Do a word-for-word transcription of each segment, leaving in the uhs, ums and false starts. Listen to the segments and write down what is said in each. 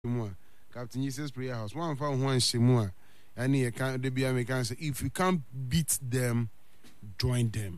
Captain Jesus Prayer House. One for one Shimua. And he can't be American say if you can't beat them, join them.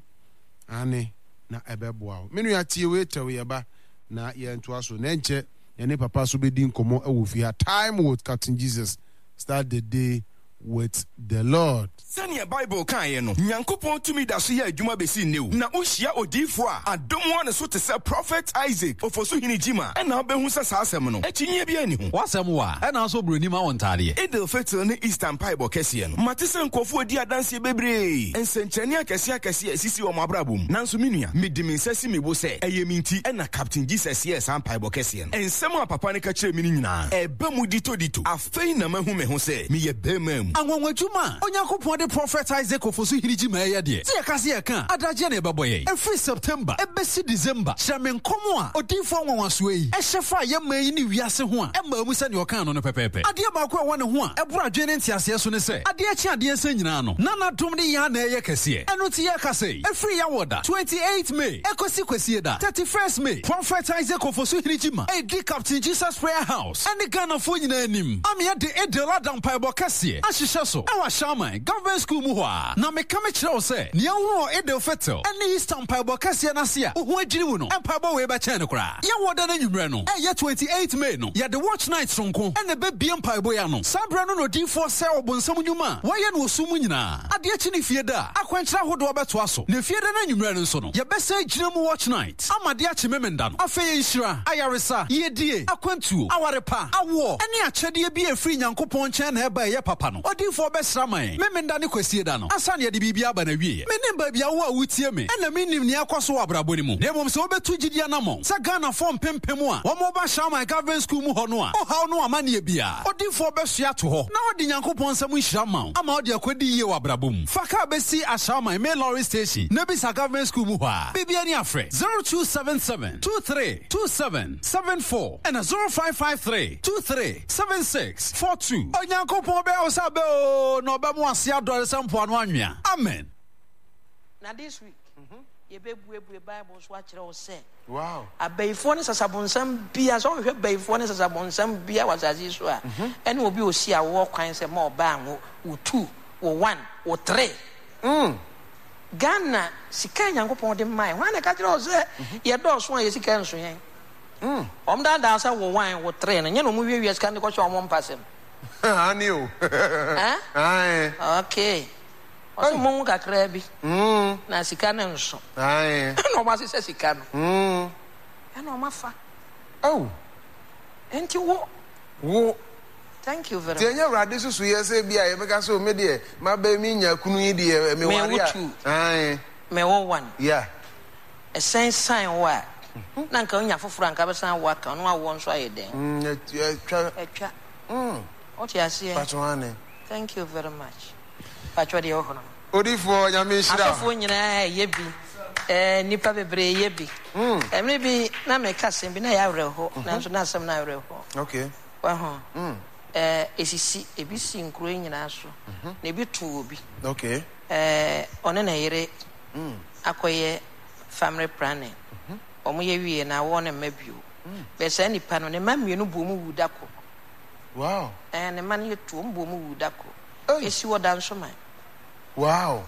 Ane na ebeboa. Menu ya tie we tewe yaba na ye nto aso na nche ye ne papa so be din komo e wo fi time with Captain Jesus. Start the day with the Lord. Sanya Bible kan ye no. Nyankopon tumi da so ye adwuma besi new. Na ohia odifo a adom one so te say Prophet Isaac ofoso hini jima. E na obehu se sa asem no. Ekinye bia ni ho. Wasem wa. E na so broni ma wontade. Edel fetel ne Eastern Bible kese no. Matese nkofo odi adanse bebre. Ensenchani akese akese asisi o mabrabum. Nanso menua, medimi nsasi mebo se eye minti e na Captain Jesus ye san Bible kese no. Ensem a papa ne ka kire mi nyina. E ba mu dito dito. Afei na mahu me ho se me ye bemam. Anwanwadwuma Onyankopon de Prophet Isaac ofoso hiriji ma ye de. Ti yakase ye kan adaje na eboboye. Every September ebesi December Shamen komo a odinfo anwanwaso yi. E hyefa ye man yi ni wiase ho a e ma mu se ne okan no no pepepe. Ade ba ko e wone ho a ebura dwene ntiase so ne se. Ade achi ade se nyina no. Nana dom ne ya na ye kese. Eno ti ye kase. Every ya woda twenty-eighth May ekosi kwesi da thirty-first May Prophet Isaac ofoso hiriji ma. E di Captain Jesus Prayer House. Ene Ghana fo nyina anim. Am ye de Edela dan Bible kese. Ahyehyɛ so. Ewa Shaman Government School mu ho a. Na me ka me kyerɛ wo se. Ne ahuro Edel Fetel. Ene Eastern Bible kese na se a. Wo ho adwiri mu no. Empire we ba kyɛn ne kora. Ye woda na nwumre no. E ye twenty-eighth May no. Ye the watch night sonko. Ene be bie Empire ya no. Sabra no no dinfo se obonsam nwuma. Wo ye no osum nyina. Ade achi ne fie da. Akwankyerɛ hodo obeto aso. Ne fie da na nwumre no nso no. Ye be se gyina mu watch night. Amade achi memenda no. Afei nhira. Ayaresa. Ye die. Akwantuo. Awarepa. Awo. Ene akyɛde bi efiri Nyankopɔn nkyɛn na eba ye papa no. Odinfo besra man. Memenda ne kwesi da no. Asa ne de bibia ba na wie. Me ne ba bia wo a wutie me. Ena me nim ne akoso abrabɔ ne mu. Na mom se obetu gidia na mom. Sa Ghana form pempem a. Wo mo ba Shaman Government School mu ho no a. O ha no amane bia. Odinfo besua to ho. Na odi Nyankopɔn nsam nhira ma. Ama odi akodi yie wa abrabɔ Faka besi a Shaman Main Lorry Station. Na bi sa Government School mu ho a. Bibia ni afre. zero two seven seven two three two seven seven four and zero five five three two three seven six four two. Onyankopɔn be o sabe o no be mo ase adore sampo anu anwea. Amen. Now this week, you be bue bue Bible so akyerɛ wo sɛ. Wow. Abayifo ne sasabonsam bia so hwɛ bayifo ne sasabonsam bia wasazi so a. Ɛne obi osi awo kwan sɛ ma oba anwo wo two wo one wo three. Mm. Ghana sika Nyankopɔn de mai. Hwan na ka kyerɛ wo sɛ ye dɔɔso a ye sika nso yɛn. Mm. Om da da sɛ wo one wo three no nye no mu wiewia sika ne kɔ hwɛ ɔmo mpasem. Ani o. Eh? Aye. Okay. Oso mo kakra bi. Mm. Na sika ne nso. Aye. No ma se sika no. Mm. E no ma fa. Oh. Enti wo. Wo. Thank you very much. Tenya rade susu ye se bia ye meka so me de ma ba mi nya kunu yi de me wari a. Aye. Me wo one. Yeah. E sen sign wa. Na nka onya foforo anka be san wa ka no awo nso ayeden. Mm, etwa. Etwa. Mm. What you say? Patwane. Thank you very much. Patwa de ho no. Odifo nyame hira. Asofo nyina ye bi. Eh nipa bebre ye bi. Mm. Emre bi na me ka sem bi na ya wre ho. Na nso na asem na wre ho. Okay. Wa ho. Mm. Eh esisi ebi si nkro nyina so. Na ebi tu obi. Okay. Eh one na yere. Mm. Akoye family planning. Omo ye wie na wo na mabio. Be se nipa no ne mamienu bo mu wudako. Wow. Eh ne man ye tu mbo mu wudako. Hey. Esi wo dan so man. Wow.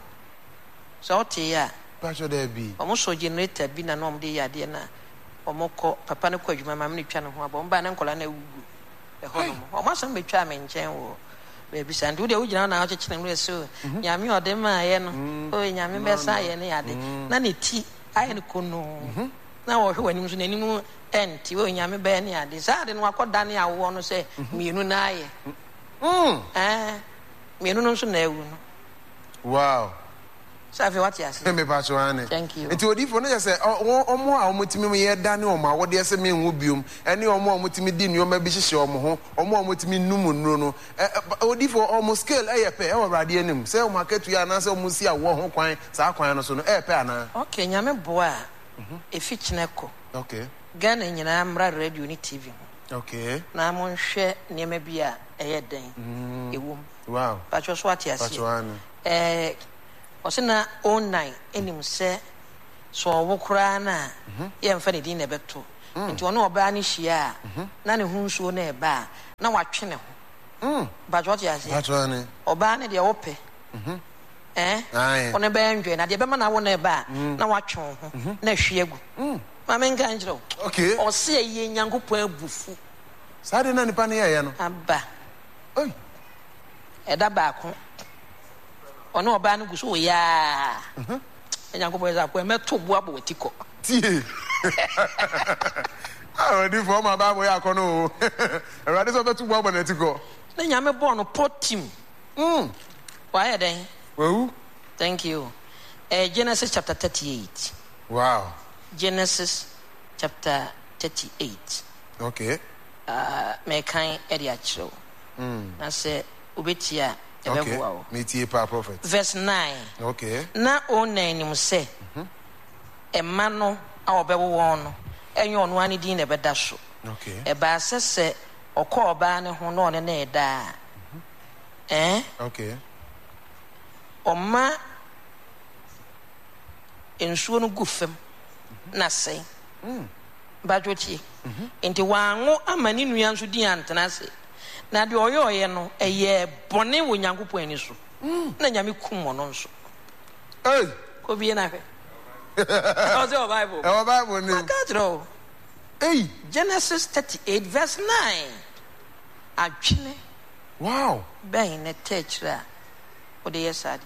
So te ya. Pacho there be. Omo so generator bi na no omde ya de na. Omo ko papa ne ko adwuma ma me twa ne ho aba. Omo ba na nkola na wugu. E ho no. Omo asem be twa me nchen wo. Be bi san de wo gyina na a kyekye ne so. Nyame ode ma ye no. O nyame be sa ye ne ya de. Na ne ti aye ne kono. Na wo hwe wanim so nanim enti wo nyame be ne ade sa de no akoda ne awo no se mienu na aye. Mm. Eh mienu no so na ewu no. Wow. Sa fe what you say? Me patwane. Thank you. Enti odifo no say omo a omotimi me ye da ne omo a wo de se me nwu biom ene omo a omotimi di nneoma bi hyehye omo ho omo a omotimi num nnuro no odifo omo scale e ye pe e wo rade anim se omo akatu ya na se omo si awo ho kwan sa kwan no so no e pe ana. Okay nyame boa e fi chineko. Okay. Ghana nyina mra radio ni T V ho. Okay. Na mo nhwe niema bi a eye den ewom. Wow. Pacho so what you say? Patwane. Eh osena online enim se so wo kura na ye mfa ne din na beto nti ono oba ni hia na ne hu nsuo na eba na watwe ne ho Mm. but what you say Patrone. oba ne de wope Mhm. eh Aye. ono be ndwe na de be ma na wo na eba na watwe ho na hwie agu Mm. ma men kan jiro Okay. o se ye nyankopon abufu Sade na nipa ne ye no. aba Oi. eda ba ko ono oba ne guso ya mhm nyankopon za ko me to bo abo watiko Tie. Ah, di for ma Bible ya kono. Erade so betu bo na tiko. na nyame bo no potim Mm. why then Wow. thank you uh, Genesis chapter thirty-eight Wow. Genesis chapter thirty-eight Okay. uh me kan e dia chiro Mm. na se obetia e Okay. bebo wo Me tie pa prophet. verse nine Okay. na ona nim se emma no a obewo won no enye ono ani din na beda so Okay. e ba se se okọ oba ne ho no ne na eda eh Okay. Oma ensuo no gu fam na sei Mm. badwotie enti wanwo amani nua nso di antena se na de oyo oye no eye bone wo nyankopon ani so na nyame kum no nso Hey. ko bie na hwe o se o bible E o Bible ni. akadro Hey. Genesis thirty-eight verse nine adwene Wow. ben ne techra o de yesade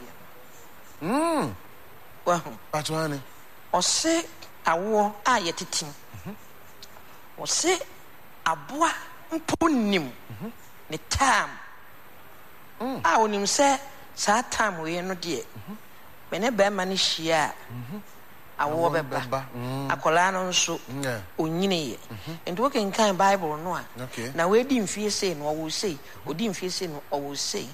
Mm. wa hu Patrone. ɔse awoɔ a yɛtetem ɔse aboa mpo nim ne tam a onim sɛ saa tam wei no deɛ me ne bɛrima no hyia a awoɔ bɛba akwaraa no nso Yeah. onyiniiɛ nti wokenkan bible no a Okay. na woadi mfie sei no ɔwɔ sei ɔdi mfie sei no ɔwɔ sei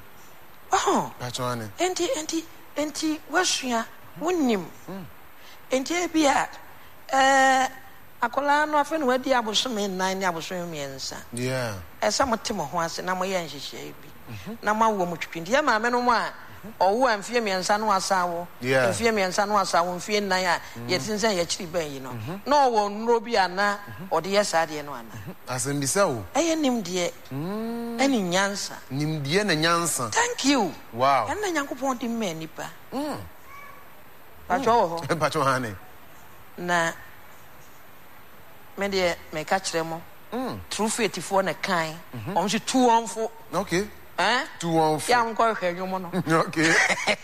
ɔho Patrone. enti enti enti wasua wonim enti ebia eh akola no afa no wadi abosome nnan ne abosome mmiɛnsa Yeah. ɛsɛ mo te mo ho ase na mo yɛ nhyehyɛ bi na mo awo mo twitwi nti yɛ maame no mo a ɔwo a mfie mmiɛnsa no asawo Yeah. mfie mmiɛnsa no asawo mfie nnan a yɛtinsan yɛkyiri bɛn yi no na ɔwɔ nnuro bi ana ɔde yɛ saa deɛ no ana Asem bi se wo. ɛyɛ nimdeɛ ɛne nyansa Nimdie na nyansa. thank you Wow. ɛnna nyankopɔn de mma nipa Mm. patwɔ wɔ hɔ Patrone. na me deɛ meka kyerɛ mo Mm. true faithfoɔ na kan ɔmo nso tu wɔn fo Okay. ɛn Two one yɛ four. a mo nkɔ hwɛ nnwom no Okay.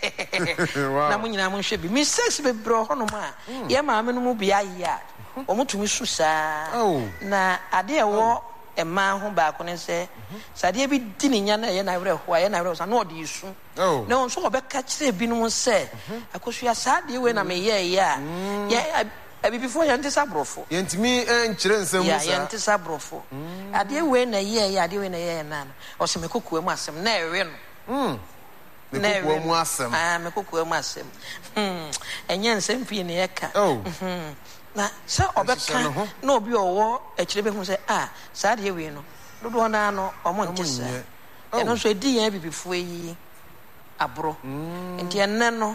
Wow. na mo nyinaa mo nhwɛ bi mistakes bebree wɔ hɔnom a yɛ maame no mu bi ayɛ a ɔmo tumi su saa Oh. na adeɛ ɛwɔ mmaa ho baako ne sɛ sɛ adeɛ bi di ne nya na ɛyɛ n'awerɛhoɔ a ɛyɛ n'awerɛhoɔ saa na ɔde esu Oh. na wɔn nso wɔbɛka kyerɛ binom sɛ akosua saa adeɛ wei na meyɛɛ yɛ a yɛ abibifoɔ yɛn te sɛ aborɔfo Yentimi enkyere nsɛm yɛ mu sa. yɛn te sɛ aborɔfo adeɛ wei na yɛɛ yɛ adeɛ wei na yɛɛ na no ɔsɛ me kokoa mu asɛm na ɛwe no Mm. Me na kokwa ɛwe mu asɛm. ah me kokoa mu asɛm hmm ɛnyɛ nsɛm pii na yɛka Oh. Mhm. na sɛ Ɛhyehyɛ no ɔbɛka ho. na obi a ɔwɔ akyire bɛhu sɛ ah saa adeɛ wei no dodoɔ naa no ɔmo nte saa nyɛ. Oh. ɛno nso ɛdi yɛn abibifoɔ yi aborɔ nti ɛnnɛ no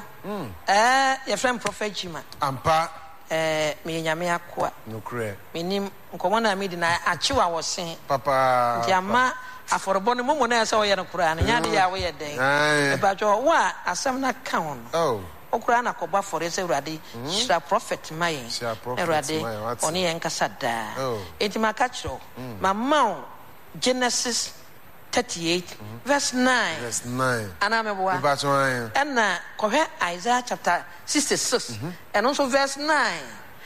ɛɛ yɛfrɛ m prɔfɛt gyima Ampa. ɛɛ meyɛ nyame akoa Nokre. menim nkɔmmɔ no a medi na akyew a wɔse Papa. nti ama afɔrebɔ no momu no ɛ sɛ woyɛ no koraa no nyɛ ade yɛ a woyɛ dɛn Aye. ɛbadwɛ wo a asɛm no ka ho no Oh. wokoraa na kɔbɔ afɔre sɛ awurade hyira prɔfɛt ma yɛn Hyira prophet na awurade ma yɛn, wate. ɔne yɛn kasa daa Oh. enti maka kyerɛ wo mama wo Genesis thirty-eight verse nine Verse nine. anaa meboa Patrone. ɛna kɔhwɛ Isaiah chapter sixty-six ɛno nso verse nine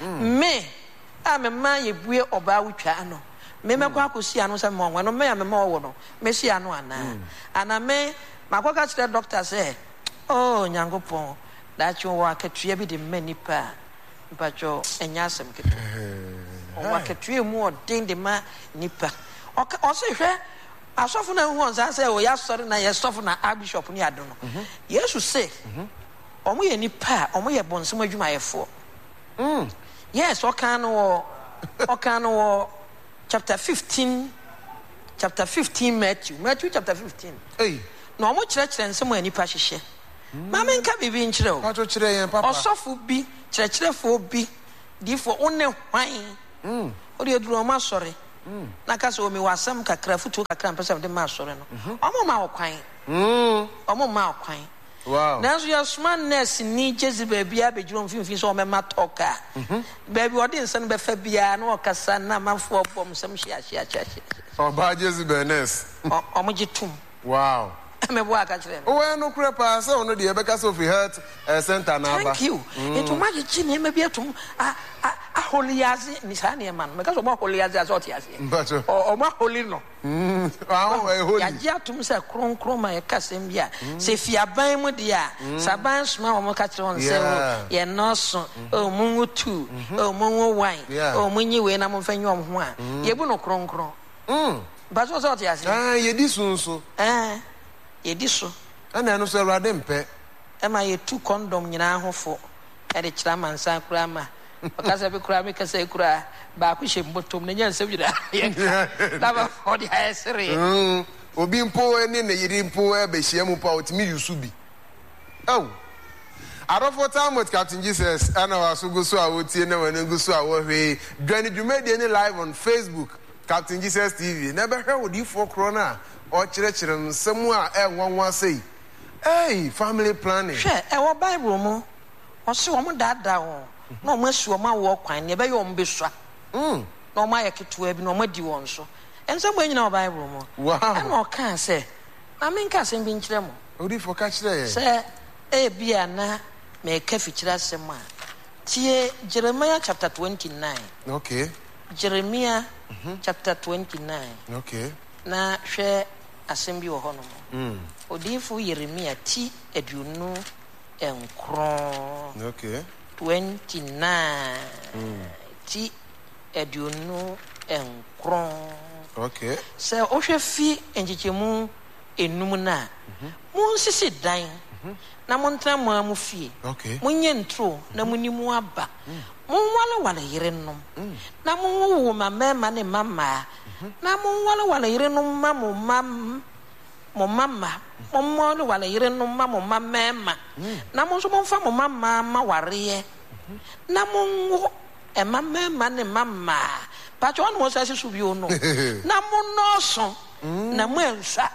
me a mema yɛbue ɔbaa wotwa no memɛkɔ akɔsi ano sɛ mma ɔwɔ no me a mema ɔwɔ no mɛsi ano anaa ana me makɔka kyerɛ doctor sɛ o nyankopɔn daakye wɔ akatua bi de mma nipa a mpatwɛ ɛnyɛ asɛm ketewa ɔwɔ akatua mu ɔden de ma nipa ɔka ɔse hwɛ asɔfo na hu ɔnsa sɛ ɔyɛ asɔre na yɛ sɔfo na archbishop ne ado no yesu se ɔmo yɛ nipa a ɔmo yɛ bɔnsɛm adwumayɛfoɔ Mm. yes ɔka no wɔ ɔka no wɔ chapter fifteen chapter fifteen Matthew Matthew chapter fifteen Hey. na ɔmo kyerɛkyerɛ nsɛm a nipa hyehyɛ maame nka biribi nkyerɛ o Patro kyerɛ yɛn papa. ɔsɔfo bi kyerɛkyerɛfoɔ bi diifoɔ wo ne hwan mm odi eduru ma sori mm na ka so mi wasam kakra futu kakra mpesa de ma sori no omo ma okwan mm omo ma okwan wow na so your smart nurse ni Jezebel bia be juro mfimfin so o me ma toka mhm baby odi nsan be fa bia na okasa na manfo obom sam hia hia hia o ba Jezebel nurse omo jitum wow me bo aka kire o we no kure pa se ono de e be ka so fi health center na ba thank you it ma ji chi ne me bia tum a a holiazi ni sa ne man me ka so mo holiazi asoti ase o ma holi no mm ah o e holi ya ji atum se kron kron ma e ka sem bia se fi aban mu dia saban sma o mo ka kire on se ye no so o mu tu o mu wine o mu nyi we na mo fa nyom ho a ye bu no kron kron mm ba so so ti ase ah ye di sunso eh ye di so ana no so rade mpe e ma ye tu condom nyina ahofo e de kira mansa kura ma okasa be kura me kasa kura ba ku hye mbotom na nya nsem jira da ba for the history mm obi mpo ene ne yiri mpo e be hye mu pa otimi yusubi oh arofo time with Captain Jesus ana waso guso a wotie na wane guso a wo hwe dwani dwumade ni live on Facebook Captain Jesus T V na be hwe wodi fo krona o kirekire nsemu a e nwanwa sei hey family planning hwe e wo Bible mu o se wo mu dada wo na o masu o ma wo kwan ne be yo mbesua mm na o ma yeketua bi na o ma di won so ensem bo nyina o Bible mu wow and o kan se na me nka se bi nkire mu odi fo ka kire ye se e bia na me ka fi kire asem a tie Jeremiah chapter twenty-nine okay Jeremiah mm-hmm. chapter twenty-nine okay na hwe asem bi wo ho no mm odinfo Jeremiah ti aduonu enkron okay twenty-nine mm. ti aduonu enkron okay se o hwe fi enjechemu enum na mun sisi dan na mun tra mu amu fie okay mun nye ntro na munimu aba mun wala wala yerenom na mun wo mama ne mama na mun wala wala yerenom ma mo mam mo mama mo mo wala yerenom ma mo mama na mun so mon fa mo mama ma ware na mun wo e mama ne mama pa cho no so asisu bi ono na mun no so na mo ensa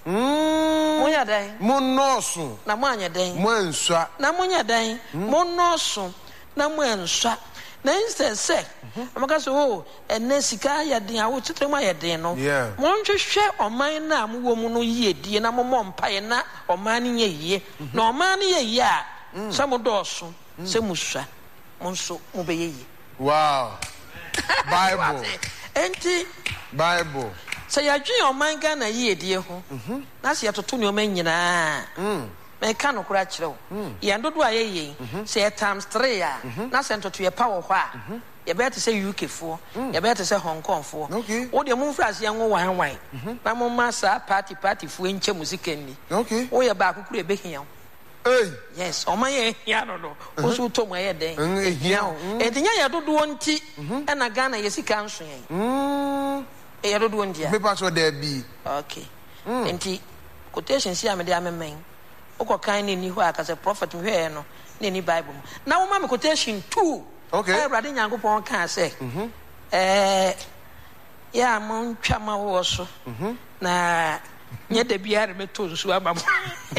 mm monya dai mo noso na mo anya dai mo enswa na monya dai mo noso na mo enswa na instead say amaka so oh ene sika ya den awo titrem ya den no mo nhwehwe oman na amwo mu no yie die na mo mompae na oman ne yie na oman ne yie a se mo doso se muswa mo nso mo be yie wow Bible enti Bible say ya dwen oman ga na yie die ho na se ya toto ne oman nyina mm me ka no kura kire wo ye ndodo a ye ye say times three a na se ntoto ye power ho a ye be te say U K fo ye be te say Hong Kong fo wo de mo mfrase ye nwo wan wan na mo masa party party fo enche musika ni okay wo ye ba akukura be hia hey yes oman ye hia no no wo so to mo ye den hia e tinya ye dodo wonti e na Ghana ye sika nso yen mm e ye dodo wonti a me pa so there be okay enti quotation si amede amemen oko kan ni ni ho aka se prophet hwe no ni ni Bible na wo ma me quotation two okay e brade nyankopon kan se mhm eh ya mon twama wo so mhm na nye de biare meto nsu ama mo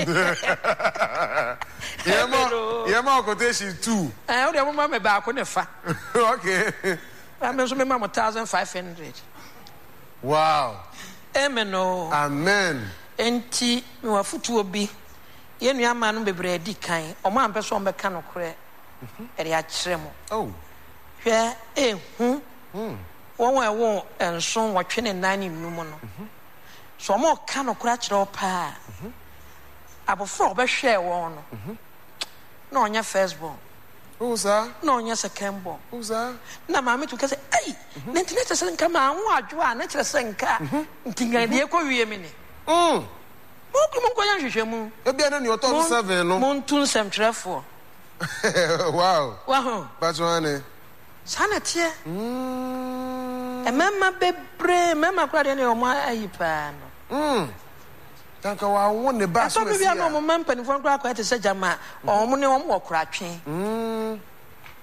yema yema quotation two eh o de mo ma me ba ko ne fa okay am so me ma mo one thousand five hundred wow amen no amen enti me wa futuo bi ye nua ma no bebre di kan o ma ampe so on be ka no kore e de a kire mo oh hwe ehu hm won wa won enso wo twene nani num no so mo ka no kore kire o pa abofo obehwe won no na onya first born uza na onya second born uza na ma me tu ka se ai na internet se nka ma anwo adwo a na kire se nka ntinga de ko wie me ni mm mo ku mo kwanya hwehwe mu e bia na ni oto seven no mo ntun sem trefo wow wow batwane sanate mm e mama bebre mama kura de ne o mo ayipa no mm tanka wa won ne ba so na sia so bia no mo mampa ni fon kura kwa te se jama o mo ne o mo kura twen mm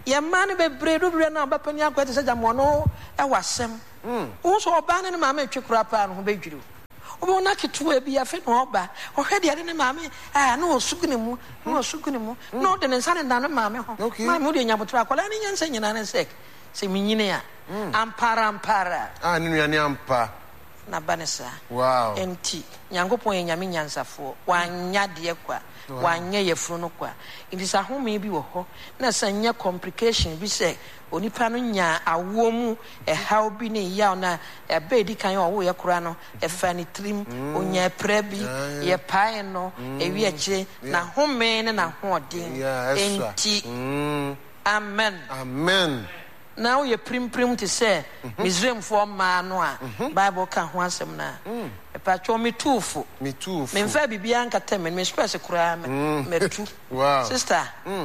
ye man be bredu bre na obapani akwete se jamo no e wasem wo so oba ne ma ma twe kura pa no be dwiru obo na ketu e bia fe no oba o hwe de ne ma me ah na osugune mu na osugune mu no de ne nsa ne da no ma me ho ma mu de nyabotra akwala ne nyansa nyina ne sek se minyine a ampara ampara ah ne nuane ampa na banesa wow enti nyankopon ye nyame nyansafo wanya de kwa wanya yefuru no kwa indisa home bi wo ho na sanya complication bi se onipa no nya awo mu e how bi ne ya na e be di kan wo ye kura no e fa ni trim onya pra bi ye pae no e wi ache na home ne na hoden enti amen amen. Now you prim prim to say, Misrim for man, Bible can once him now. A patch on me too full. Me too. Me fabi bianca temen, me express a crime. Me too. Wow. Sister.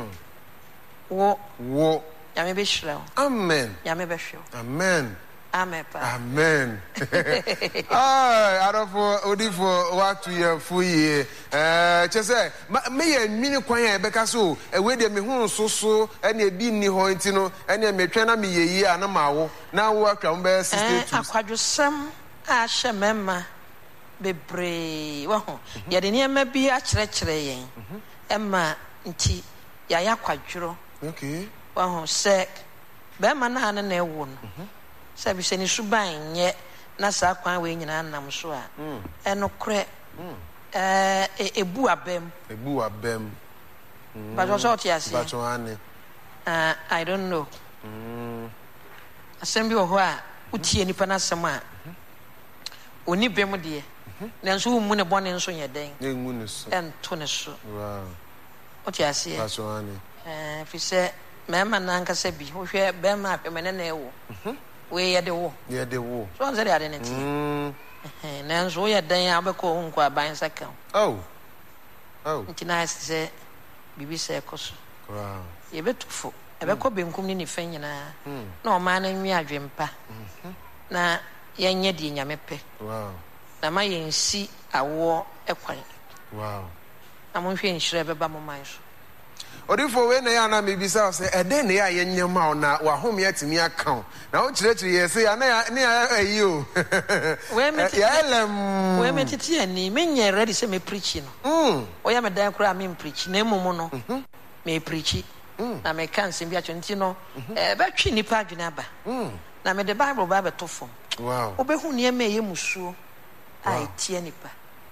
Wo, wo, Yami Bishro. Amen. Yami Bishro. Amen. Amen. Amen. Ah, I don't for Odi for what we are for ye. Eh, just say, me a mini kwanya beka so, e we de me hu so so, e na bi ni ho ntino, e na me twa na me ye yi ana mawo. Na wo atwa mbe sixty-two. Eh, akwadwosam a hye memma bebre. Wo ho. Ye de ne ma bi a kire kire yen. Emma nti ya yakwadworo. Okay. Wo ho se be ma na na na ewo no. Sabi se ni suban nye na sa kwan we nyina nam so a eno kre eh ebu abem ebu abem but also tiase but one uh I don't know mm assembly ho a utie nipa na asem a oni bem de na nso mu ne bone nso nye den ne mu ne so ento ne so wow o tiase but one eh fi se me ma na nka se bi wo hwe be ma apemene na ewo we ye de wo ye de wo so on say ade ne ti mm eh na nso ye dan abeko nko aban saka oh oh nti na se bibi se koso wow ye betufo ebeko benkum ni nifa nyina na o ma na nwi adwempa na ye nye di nyame pe wow na ma ye nsi awo ekwan wow na mo hwe nhire beba mo man so Odifo we na ya na me bisa say e den na ya ye nyema o na wa home yatimi account na o kire kire ye say na ya na ya ayi o we me ya elem we me titi ani me nye ready say me preach no mm o ya me dan kura me preach na emum no me preach na me kan sim bia twenti no e ba twi nipa adwene aba na me the Bible ba beto fom wow obehu ne me ye musuo ai tie nipa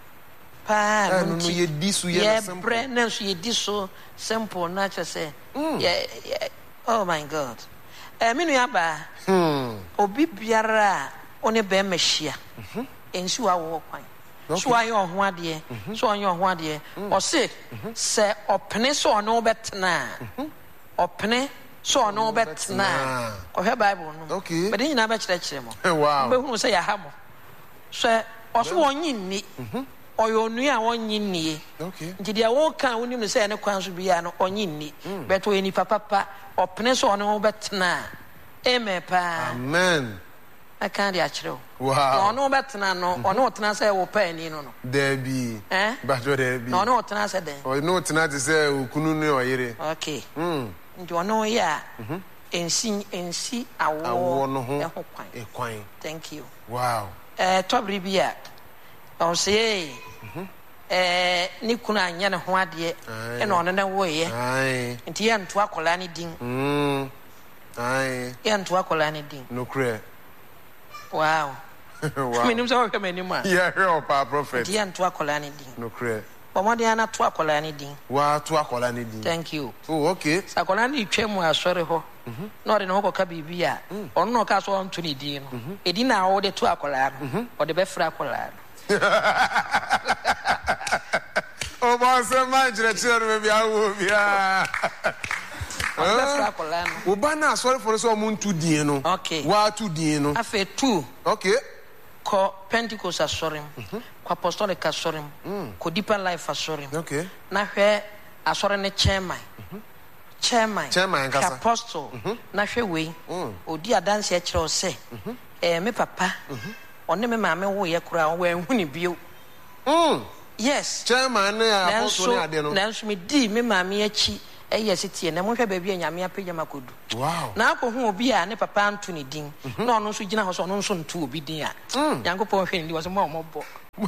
pa no ye disu ye yeah bre na so ye disu simple nature say yeah oh my god eh me nua ba hmm obi biara one be mehia ensu awo kwan so ayo ho ade so ayo ho ade o se se opene so ono betna opene so ono betna ko he Bible no okay but nyina ba kire kire mo wow be hu say ya ha mo so o so onyi ni oyo nua onyi nie okay nti dia wo kan woni no say ne kwan so bia no onyi ni beto eni papa papa opene so ono betna amen pa amen aka dia kire wow ono betna no ono otena say wo pa ani no no there be eh but there be no ono otena say den o no otena te say okunu ne oyire okay mm nti ono ya ensi ensi awo awo no ho e kwan e kwan thank you wow eh tobri bia o say eh ni kuna anya ne ho ade e no no na wo ye ai nti ya nto akola ne din mm ai ya nto akola ne din no kre wow wow me nim so ko me nim a yeah help our prophet nti ya nto akola ne din no kre bomode ana to akola ne din wa to akola ne din thank you oh okay akola ne twemu asore ho no de no ko ka bibia ono no ka so on to ne din no edi na wo de to akola no o de be fra akola o ba se manjre chere be awo bia o ba na sorry for so muntu din no okay wa tu din no afa two okay ko Pentecost asorem ko apostolic asorem ko deeper life asorem okay na hwe asore ne chairman chairman chairman kasa apostle na hwe we odi adanse a kire o se eh me papa one me maame wo ye kura wo anhu ne bio mm yes chairman na apostle ne ade no na nso me di me maame achi ɛyɛ sitie na mo hwɛ baabi anyame apagya makodu wow na akɔhu obi a ne papa anto ne din na ɔno nso gyina hɔ so ɔno nso nto obi din a Nyankopɔn hwɛ ne di wɔ so mo ɔmɔbɔ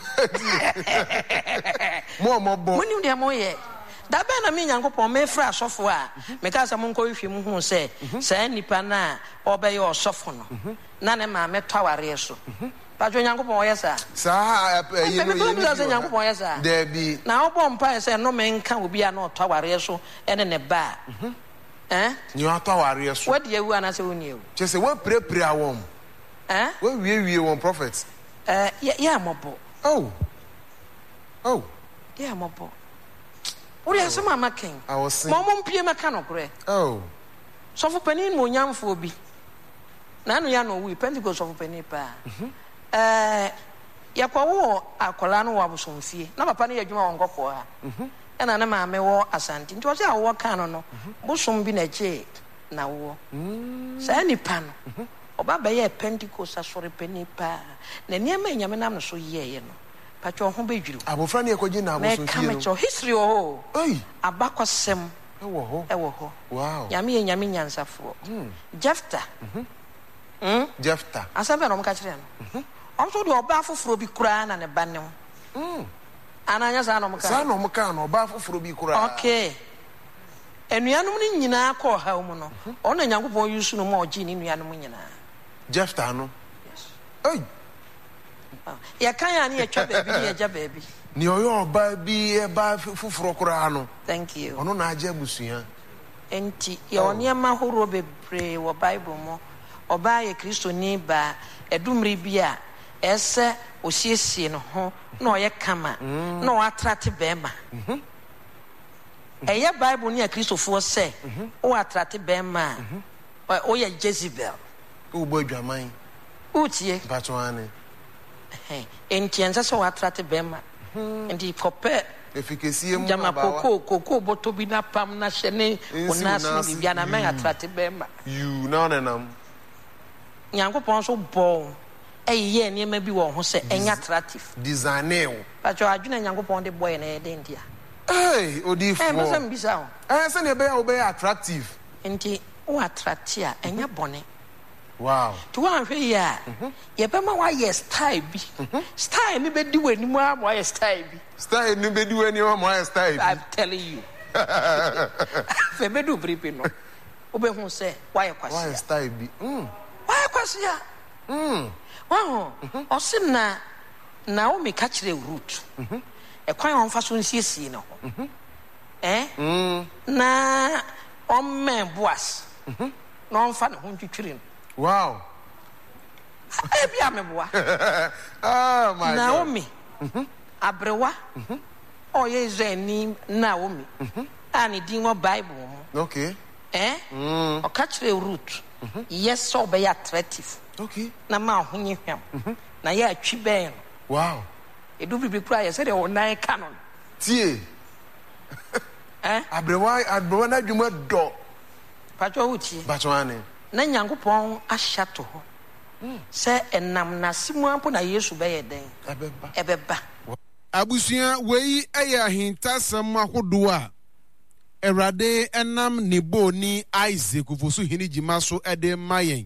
mo ɔmɔbɔ mo nim deɛ mo yɛ da bɛn na me Nyankopɔn mefra asɔfo a meka sɛ mo nkɔ hwehwɛ mu hu sɛ saa nipa na ɔbɛyɛ ɔsɔfo no na ne maame twawareɛ so Pacho Nyankopɔn ɔyɛ saa saa ɛyɛ no yɛ no Nyankopɔn ɔyɛ saa Debi na ɔbɔ mpae sɛ no menka obi a na ɔtwawareɛ so ɛne ne ba eh ni atwawareɛ so wadi ewu ana sɛ woni ewu kyɛ sɛ wɔpirapira wɔn eh wɔwiewie wɔn prophet eh yɛ amɔbɔ oh oh yɛ amɔbɔ wori asɛm ama ken I was saying ma ɔmo mpie mɛka no korɛ oh sɔfo panin mo nyamfo bi na no ya no wi Pentecost sɔfo panin pa eh yakɔwo akɔla no wɔ abosomfie na papa no yɛ adwuma wɔ nkɔkɔɔ ha ɛna ne maame wɔ asante nti ɔsɛ awɔ ka no no bosom bi na gye na wɔ saa nipa no ɔba bɛyɛ Pentecost asɔre panin pa na nneɛma nyame nam no so yɛɛyɛ no patwɔ ho bɛdwiri abofra ne yɛkɔgye na abosomfie no mɛka mɛkyɛ history wɔ hɔ ei abakɔsɛm ɛwɔ hɔ ɛwɔ hɔ wow nyame yɛ nyame nyansafoɔ Jefta mm Jefta asɛm bɛ na ɔmo ka kyerɛ no ɔmo de ɔbaa foforɔ bi koraa na ne ba ne ho ananya saa na ɔmo ka saa na ɔmo ka no ɔbaa foforɔ bi koraa okay anuanom no nyinaa kɔ ɔhaw mu no ɔno na Nyankopɔn yusu no ma ɔgye ne nuanom nyinaa Jefta no ei yɛka yɛ a ne yɛtwa baabi ne yɛgya baabi ni ɔyɛ ɔbaa bi ɛbaa foforɔ koraa no thank you ɔno na agye abusua enti yɛwɔ nneɛma ahorow bebree wɔ Bible mu ɔbaa yɛ kristoni baa ɛdumre bi a ɛsɛ osiesie no ho na ɔyɛ kama na ɔatrate bɛrima ɛyɛ Bible ne a kristofoɔ sɛ ɔatrate bɛrima a ɔyɛ Jezebel wobɔ adwaman wotie batwane enti ɛnsɛ sɛ ɔatrate bɛrima nti kɔpɛ efikesie mu jama abawa koko koko bɔtɔ bi na pam na hyɛ ne onas ne bibia na mɛn atrate bɛrima you na ɔnenam Nyankopɔn nso bɔ ɛyɛ nneɛma bi wɔ ho sɛ ɛnyɛ attractive designew patro adwene Nyankopɔn de bɔ yɛ na yɛ den dia hey odi fo eh masa mbisa ho eh sɛ ne bɛyɛ obɛyɛ attractive nti o attract a ɛnyɛ bɔne wow to wan hwɛ yi a yɛbɛma wayɛ style bi style ne bɛdi w'anim a ma wayɛ style bi style ne bɛdi w'anim a ma wayɛ style bi I'm telling you fɛ bɛdu biribi no wobɛhu sɛ wayɛ kwasi wayɛ style bi mm wayɛ kwasi a mm waho ɔse na Naomi ka kyerɛ Ruth ɛkwan a ɔmfa so nsiesie no ho eh na ɔmmɛn Boas na ɔmfa ne ho ntwitwiri no wow ebi ameboa oh my Naomi abrewa ɔyɛ Israel ni Naomi a ne din wɔ Bible mu okay eh ɔka kyerɛ Ruth yes sɛ ɔbɛyɛ attractive okay na ma ho nye hwam na yɛ atwi bɛn wow edu bibi kura yɛ sɛ deɛ ɔnan ka no tie eh abrewa abrewa na dwuma dɔ patwa wutie batwane na Nyankopɔn ahyɛ to hɔ sɛ ɛnam n'ase mu ampo na Yesu bɛyɛ den ɛbɛba ɛbɛba abusua wei ɛyɛ ahintasɛm ahodoɔ a Awurade ɛnam ne boni Isaac fosu hini gyima so ɛde ma yɛn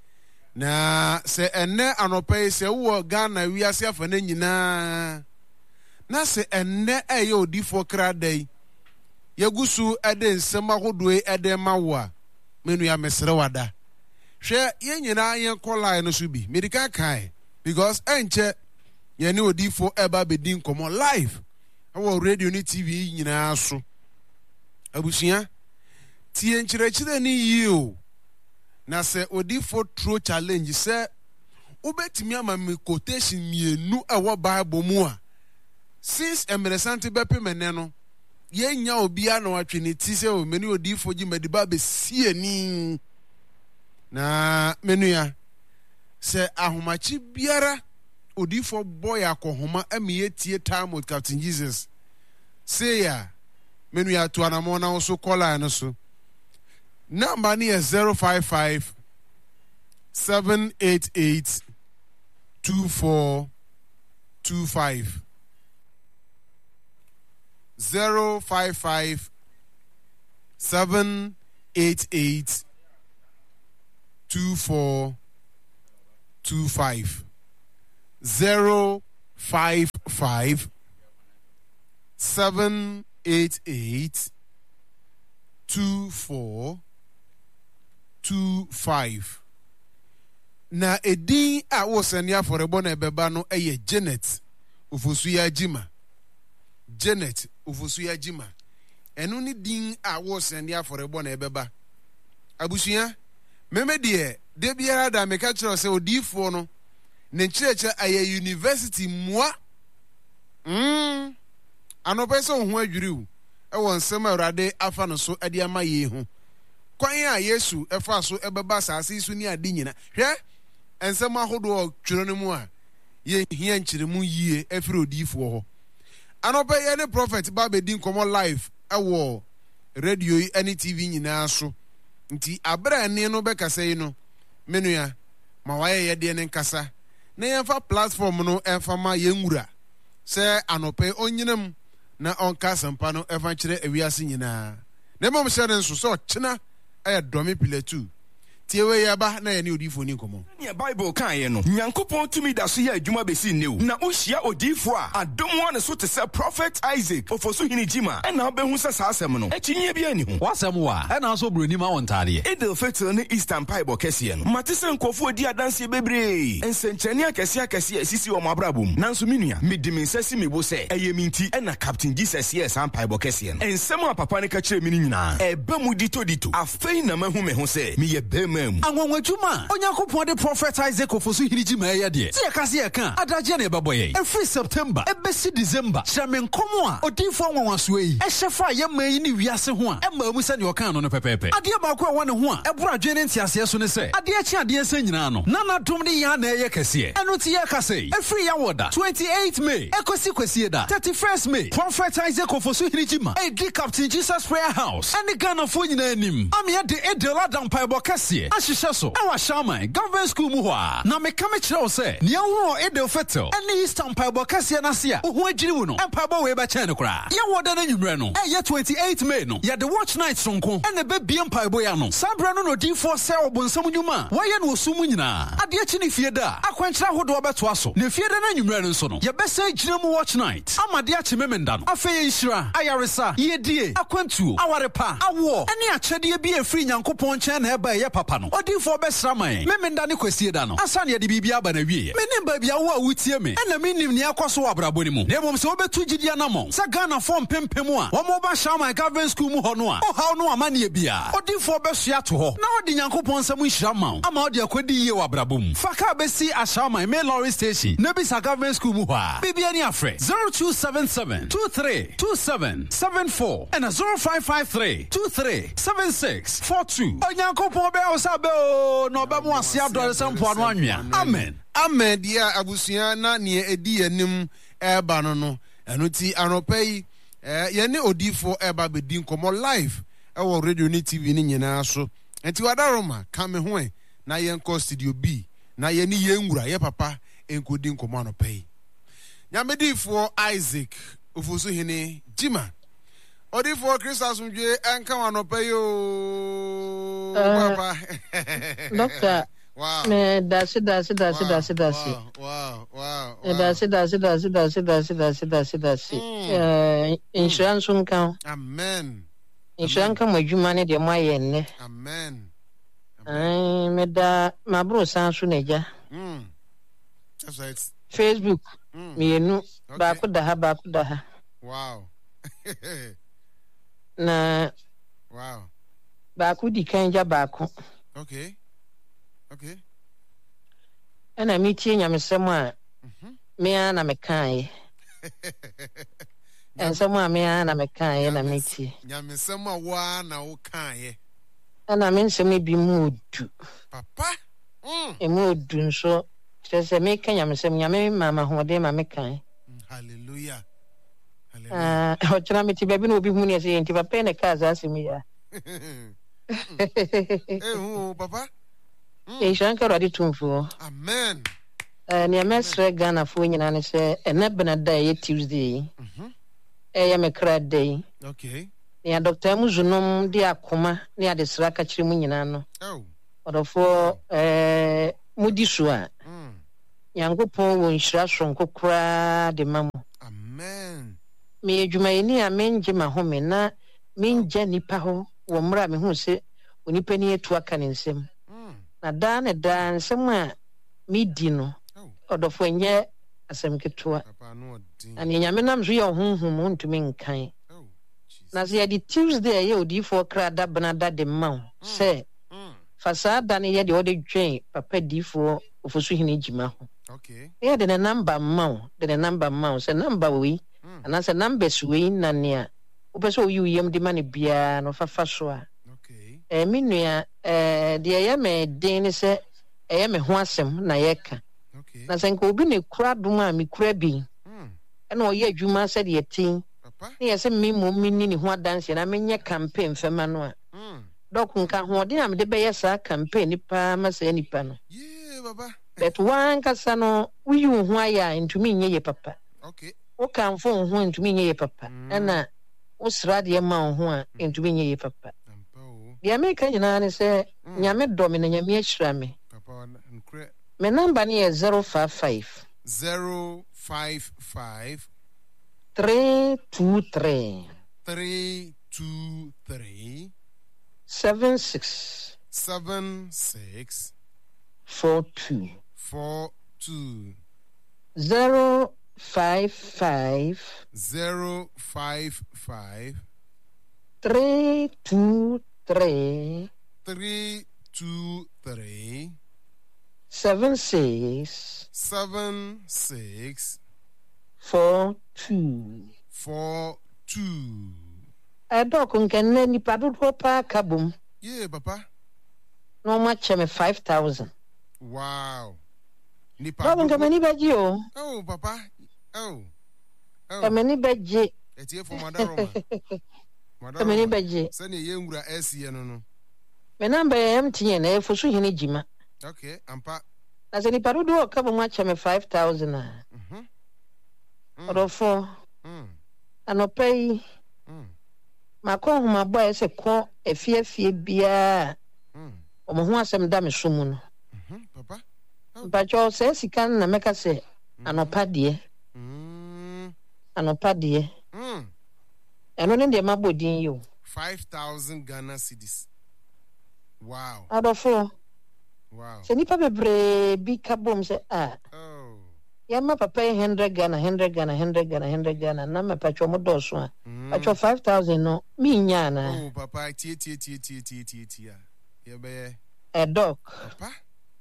na sɛ ɛnɛ anɔpa yi sɛ wowɔ Ghana wiase afa no nyinaa na sɛ ɛnɛ ɛyɛ odifoɔ krada yi yɛgu so ɛde nsɛm ahodoɔ yi ɛde ma wo a menua mesrɛ wada hwɛ yɛn nyinaa yɛnkɔ line no so bi medika kae because ɛnkyɛ yɛne odifoɔ ɛba bɛdi nkɔmmɔ live ɛwɔ radio ne T V nyinaa so abusua tie nkyerɛkyerɛ ne yie o na sɛ odifoɔ true challenge sɛ wobɛtumi ama me quotation mienu ɛwɔ Bible mu a since emeresante bɛpem ɛnɛ no yɛnya obia na watwe ne ti sɛ o meni odifoɔ gye madiba bɛsi ani na menua sɛ ahomakye biara odifoɔ bɔ yɛ akɔhoma ɛme yɛtie time with Captain Jesus say ya menua to anamɔ na so kɔla no so number ni is zero five five seven eight eight two four two five zero five five seven eight eight two four two five zero five five seven eight eight two four two five. Na edin a wo senia for ebo na ebeba no eye Janet Ofosuya Jima. Janet Ofosuya Jima. Enu ni din a wo senia for ebo na ebeba. Abusuya meme de de biara da meka kire se odifo no ne nkireche aye university moa. Mm. Anopese ho adwiriu e won nsem awrade afa no so ade ama ye ho. Kwan a Yesu efa so ebeba saase su ni ade nyina. Hwe ensem ahodo twiro no mu a ye hia nkiremu yie efiri odifo ho. Anope ye ne prophet ba be din komo live ewo radio yi ani T V nyina so. Nti abra ne no be kasa yi no menua ma waye ye de ne nkasa. Na ye fa platform no enfa ma ye nwura. Se anope onyinam na onka sampa no efa kire ewiase nyina. Na mom se ne so so kina aye domi piletu. Tiewe yaba na ye ni odifo ni komo. Ne Bible kan ye no. Nyankopon tumi da so ye adwuma besi new. Na ohia odifo a adom wa ne so te se prophet Isaac Ofosu hini Jima. E na obehu se sa asem no. Ekinye bia ni ho. Wasem wa. E na so broni ma wontade. Edel fetel ne Eastern Bible kese no. Matise nkofo odi adanse bebre. Ensenchani akese akese asisi o mabrabum. Nanso minua medimi nsasi mebo se eye minti e na Captain Jesus ye san Bible kese no. Ensem a papa ne ka kire mi nyina. E ba mu dito dito. Afei na mahu me ho se me ye bema. Anwanwajuma Onyankopon de prophet Isaac Ofosu hini Jima ya de. Ti yakase yaka adaje na ebaboye. Every September ebesi December. Shame nkomo a odifo anwanwaso yi. E hyefa ye man yi ni wiase ho a. E ma mu se ne okan no no pepepe. Ade ba ko e wone ho a. E bura dwene ntiase so ne se. Ade achi ade ensa nyina no. Na na dom ne ya na eye kese. Eno ti yakase. Every ya woda twenty-eighth May. Ekosi kwesi da thirty-first May. Prophet Isaac Ofosu hini Jima. E di Captain Jesus Prayer House. Ene Ghana fo nyina anim. Am ye de Edela dan Bible kese. Ahyehyɛ so ɛwɔ Shaman government school mu hɔ a na meka me kyerɛw sɛ nea wo Edel Fetel ɛne Eastern Bible kɛseɛ no ase a wo ho adwiri mu no ɛmpaebɔ wei bɛkyɛn no koraa yɛwɔ da no anwummerɛ no ɛyɛ twenty-eighth May no yɛde watch night sonko ɛne bɛbie mpaebɔ ya no saa berɛ no na odiyifoɔ sɛ ɔbonsam nnwuma a wɔyɛ no ɔsu mu nyinaa adeɛ kyi ne fie da a akwankyerɛ ahodoɔ bɛtoa so na fie da no anwummerɛ no nso no yɛbɛsɛ gyina mu watch night amade akye memenda no afei yɛnhyira ayaresa yɛdie akwantuo awarepa awoɔ ɛne akyɛdeɛ bi ɛfiri Nyankopɔn nkyɛn na ɛba ɛyɛ papa no odiyifoɔ bɛsra man memenda ne kwasie da no asa ne yɛde biribi aba na wie menim baabi a wo a wotie me ɛna menim ne akɔ so wɔ abrabɔ ne mu na mmom sɛ wobɛtu gyidi anamɔ sɛ Ghanafoɔ mpempem a wɔma wɔba Shaman government school mu hɔ no a ɔhaw no amanneɛ bia odiyifoɔ bɛsoa to hɔ na wɔde Nyankopɔn nsɛm nhyira ma wo ama wɔde akɔdi yie wɔ abrabɔ mu fa ka bɛsi Shaman main lorry station na bisa government school mu hɔ a bibia ne afrɛ zero two seven seven two three two seven seven four ɛna zero five five three two three seven six four two Onyankopɔn bɛ wo sa bɛ o no ba mu ase adore sempo anu anwea amen amen dia abusua na ne edi yanim eba no no eno ti anopa yi eh ye ne odifo eba bedi nkomo live e wo radio ni T V ni nyina so enti wadaroma ka me ho e na ye nko studio B na ye ni ye nwura ye papa enkodi nkomo anopa yi nyamedifo Isaac Ofosu hini Jima odifo Christus mdwe enka anopa yi o papa Doctor wow. Me dasi dasi dasi dasi dasi. Wow, wow, wow. Dasi dasi dasi dasi dasi dasi dasi dasi. Eh insurance unkan. Amen. Insurance kan majuma ne de mo ayenne. Amen. Eh me da mabro san so neja. Mm. That's right. Facebook. Mm. Me nu Okay. ba ko da ha ba ko da ha. Wow. Na Wow. ba ko di kan ja ba ko. Okay. Okay. Ana mi tie nyamesem a me ana me kan ensem a me ana me kan na me tie. Nyamesem a wa na wo kan ye. Ana me nsem bi mu odu. Papa. Mm. E mu odu nso se me kan nyamesem nyame mama hode ma me kan. Hallelujah. Hallelujah. Ah, o tira me ti baby no obi hu ne se enti papa ne ka za asemi ya. Eh, hu papa. E shanka radi tumfu. Amen. Eh ne mesre Ghana fo nyina ne se ena bena da ye Tuesday. Mhm. Eh ya me kra day. Okay. ne Doctor Muzunom de akoma ne adesra ka kire mu nyina no Oh. odofo eh mudi so a Mm. Nyankopɔn wɔ nhyira sonko kra de mamu Amen. me adwumayɛni a menje ma home na menja nipa ho wɔ mmra me hu se onipa ni etu aka ne nsɛm Mm. na daa ne daa nsɛm a medi no Oh. ɔdɔfo nyɛ asɛm ketewa Papa no odin. na ne nyame nam so yɛ honhom ntumi nkan Oh. Jesus. na sɛ yɛde Tuesday ɛyɛ odiifo kra da bena da de ma wo sɛ Mm. fa saa da ne yɛ de wɔde dwen papa diifo ofosu hene gyima ho Okay. yɛ de ne namba ma wo de ne namba ma wo sɛ namba wei Mm. anaasɛ numbers wei na nea wopɛ sɛ oyi wo yam de ma ne biara no fafa so a Okay. eh, me nua eh, deɛ ɛyɛ me den ne sɛ ɛyɛ me ho asɛm na yɛka Okay. na sɛ nka obi ne kura dom a mekura bi Mm. ɛna ɔyɛ adwuma sɛdeɛ tin Papa. ne yɛ sɛ me mmom menni ne ho adanseɛ na menyɛ campaign fɛma no a Mm. dɔko nka hoɔden a mede bɛyɛ saa campaign nipa ma saa nipa no Yeah, Baba. but wankasa no woyi wo ho ayɛ a ntumi nyɛ yɛ papa Okay. wokamfo wo ho ntumi nyɛ yɛ papa Mm. ɛna wosra deɛ ma wo ho a ntumi nyɛ yɛ papa Ampa o. deɛ meka nyinaa ne sɛ Mm. nyame dɔ me na nyame ahyira me Papa nkre me number no yɛ zero five five zero five five three two three three two three seven six seven six four two four two zero five five zero five five three two three three two three seven six seven six four two. four two. ɛdɔko nkɛnnɛ nipa dodoɔ paa ka bom Yeah, Papa. na ɔmo akyɛ me five thousand. Wow. Nipa. dɔko nkɛ m'ani bɛgye o Oh, Papa. Oh. kɛ Oh. m'ani bɛgye Etie for Madaroma. kɛ m'ani bɛgye Sani yengura S ye no no. me namba yɛ M T N ɛyɛ fosu hene gyima Okay, ampa. na sɛ nipa dodoɔ ka bom akyɛ me five thousand a Mhm. ɔdɔfo Mm. anɔpa yi Mm. makɔ nhomabɔ a ɛsɛ kɔ afiafie biara Mm. ɔmo ho asɛm da me so mu no Mhm. Papa. mpakyɛw sɛ sika no na mɛka sɛ anɔpa deɛ Mm. anɔpa deɛ Mm. ɛno ne deɛ mabɔ din yi o Five thousand Ghana cedis. Wow. adɔfo Wow. sɛ nipa bebree bi ka bom sɛ a Oh. yɛma papa yi hundred Ghana hundred Ghana hundred Ghana hundred Ghana na mɛpakyɛw mo dɔɔso a Mm. pakyɛw five thousand no menya anaa Oh, Papa, tie tie tie tie tie tie tie. Yebe. ɛdɔk Papa.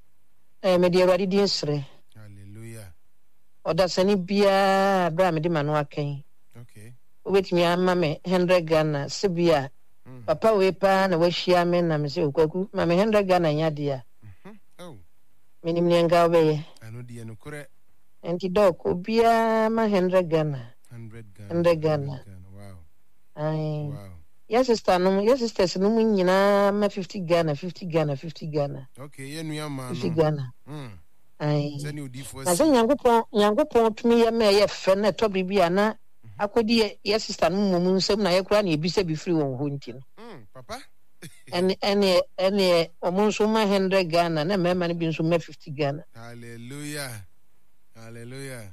ɛɛ mede awurade din srɛ Hallelujah. ɔdasani biara berɛ a mede ma no akɛn Okay. wobɛtumi ama me hundred Ghana sɛ bi a Mm. papa wei paa na wahyia me na me sɛ okwaku ma me hundred Ghana nya deɛ a Mhm. Oh, menim neɛ nka wobɛyɛ ano die no kore nti dɔk obiara ma hundred Ghana one hundred Ghana. Hundred Ghana. Wow. Aye. Wow. yɛ sister nom yɛ sisters no mu nyinaa ma fifty Ghana fifty Ghana fifty Ghana Okay, ye nua ma fifty no. Ghana Mm. aye Sani odi for na sɛ nyankopɔn nyankopɔn tumi yɛ ma ɛyɛ fɛ na ɛtɔ biribi a na akɔdi yɛ- yɛ sister no mmom nsɛm na yɛkora na ebisa bi firi wɔn hɔ nti no Mm, Papa. ɛne ɛne ɛne ɔmo nso ma hundred Ghana na mmarima no bi nso ma fifty Ghana Hallelujah. Hallelujah.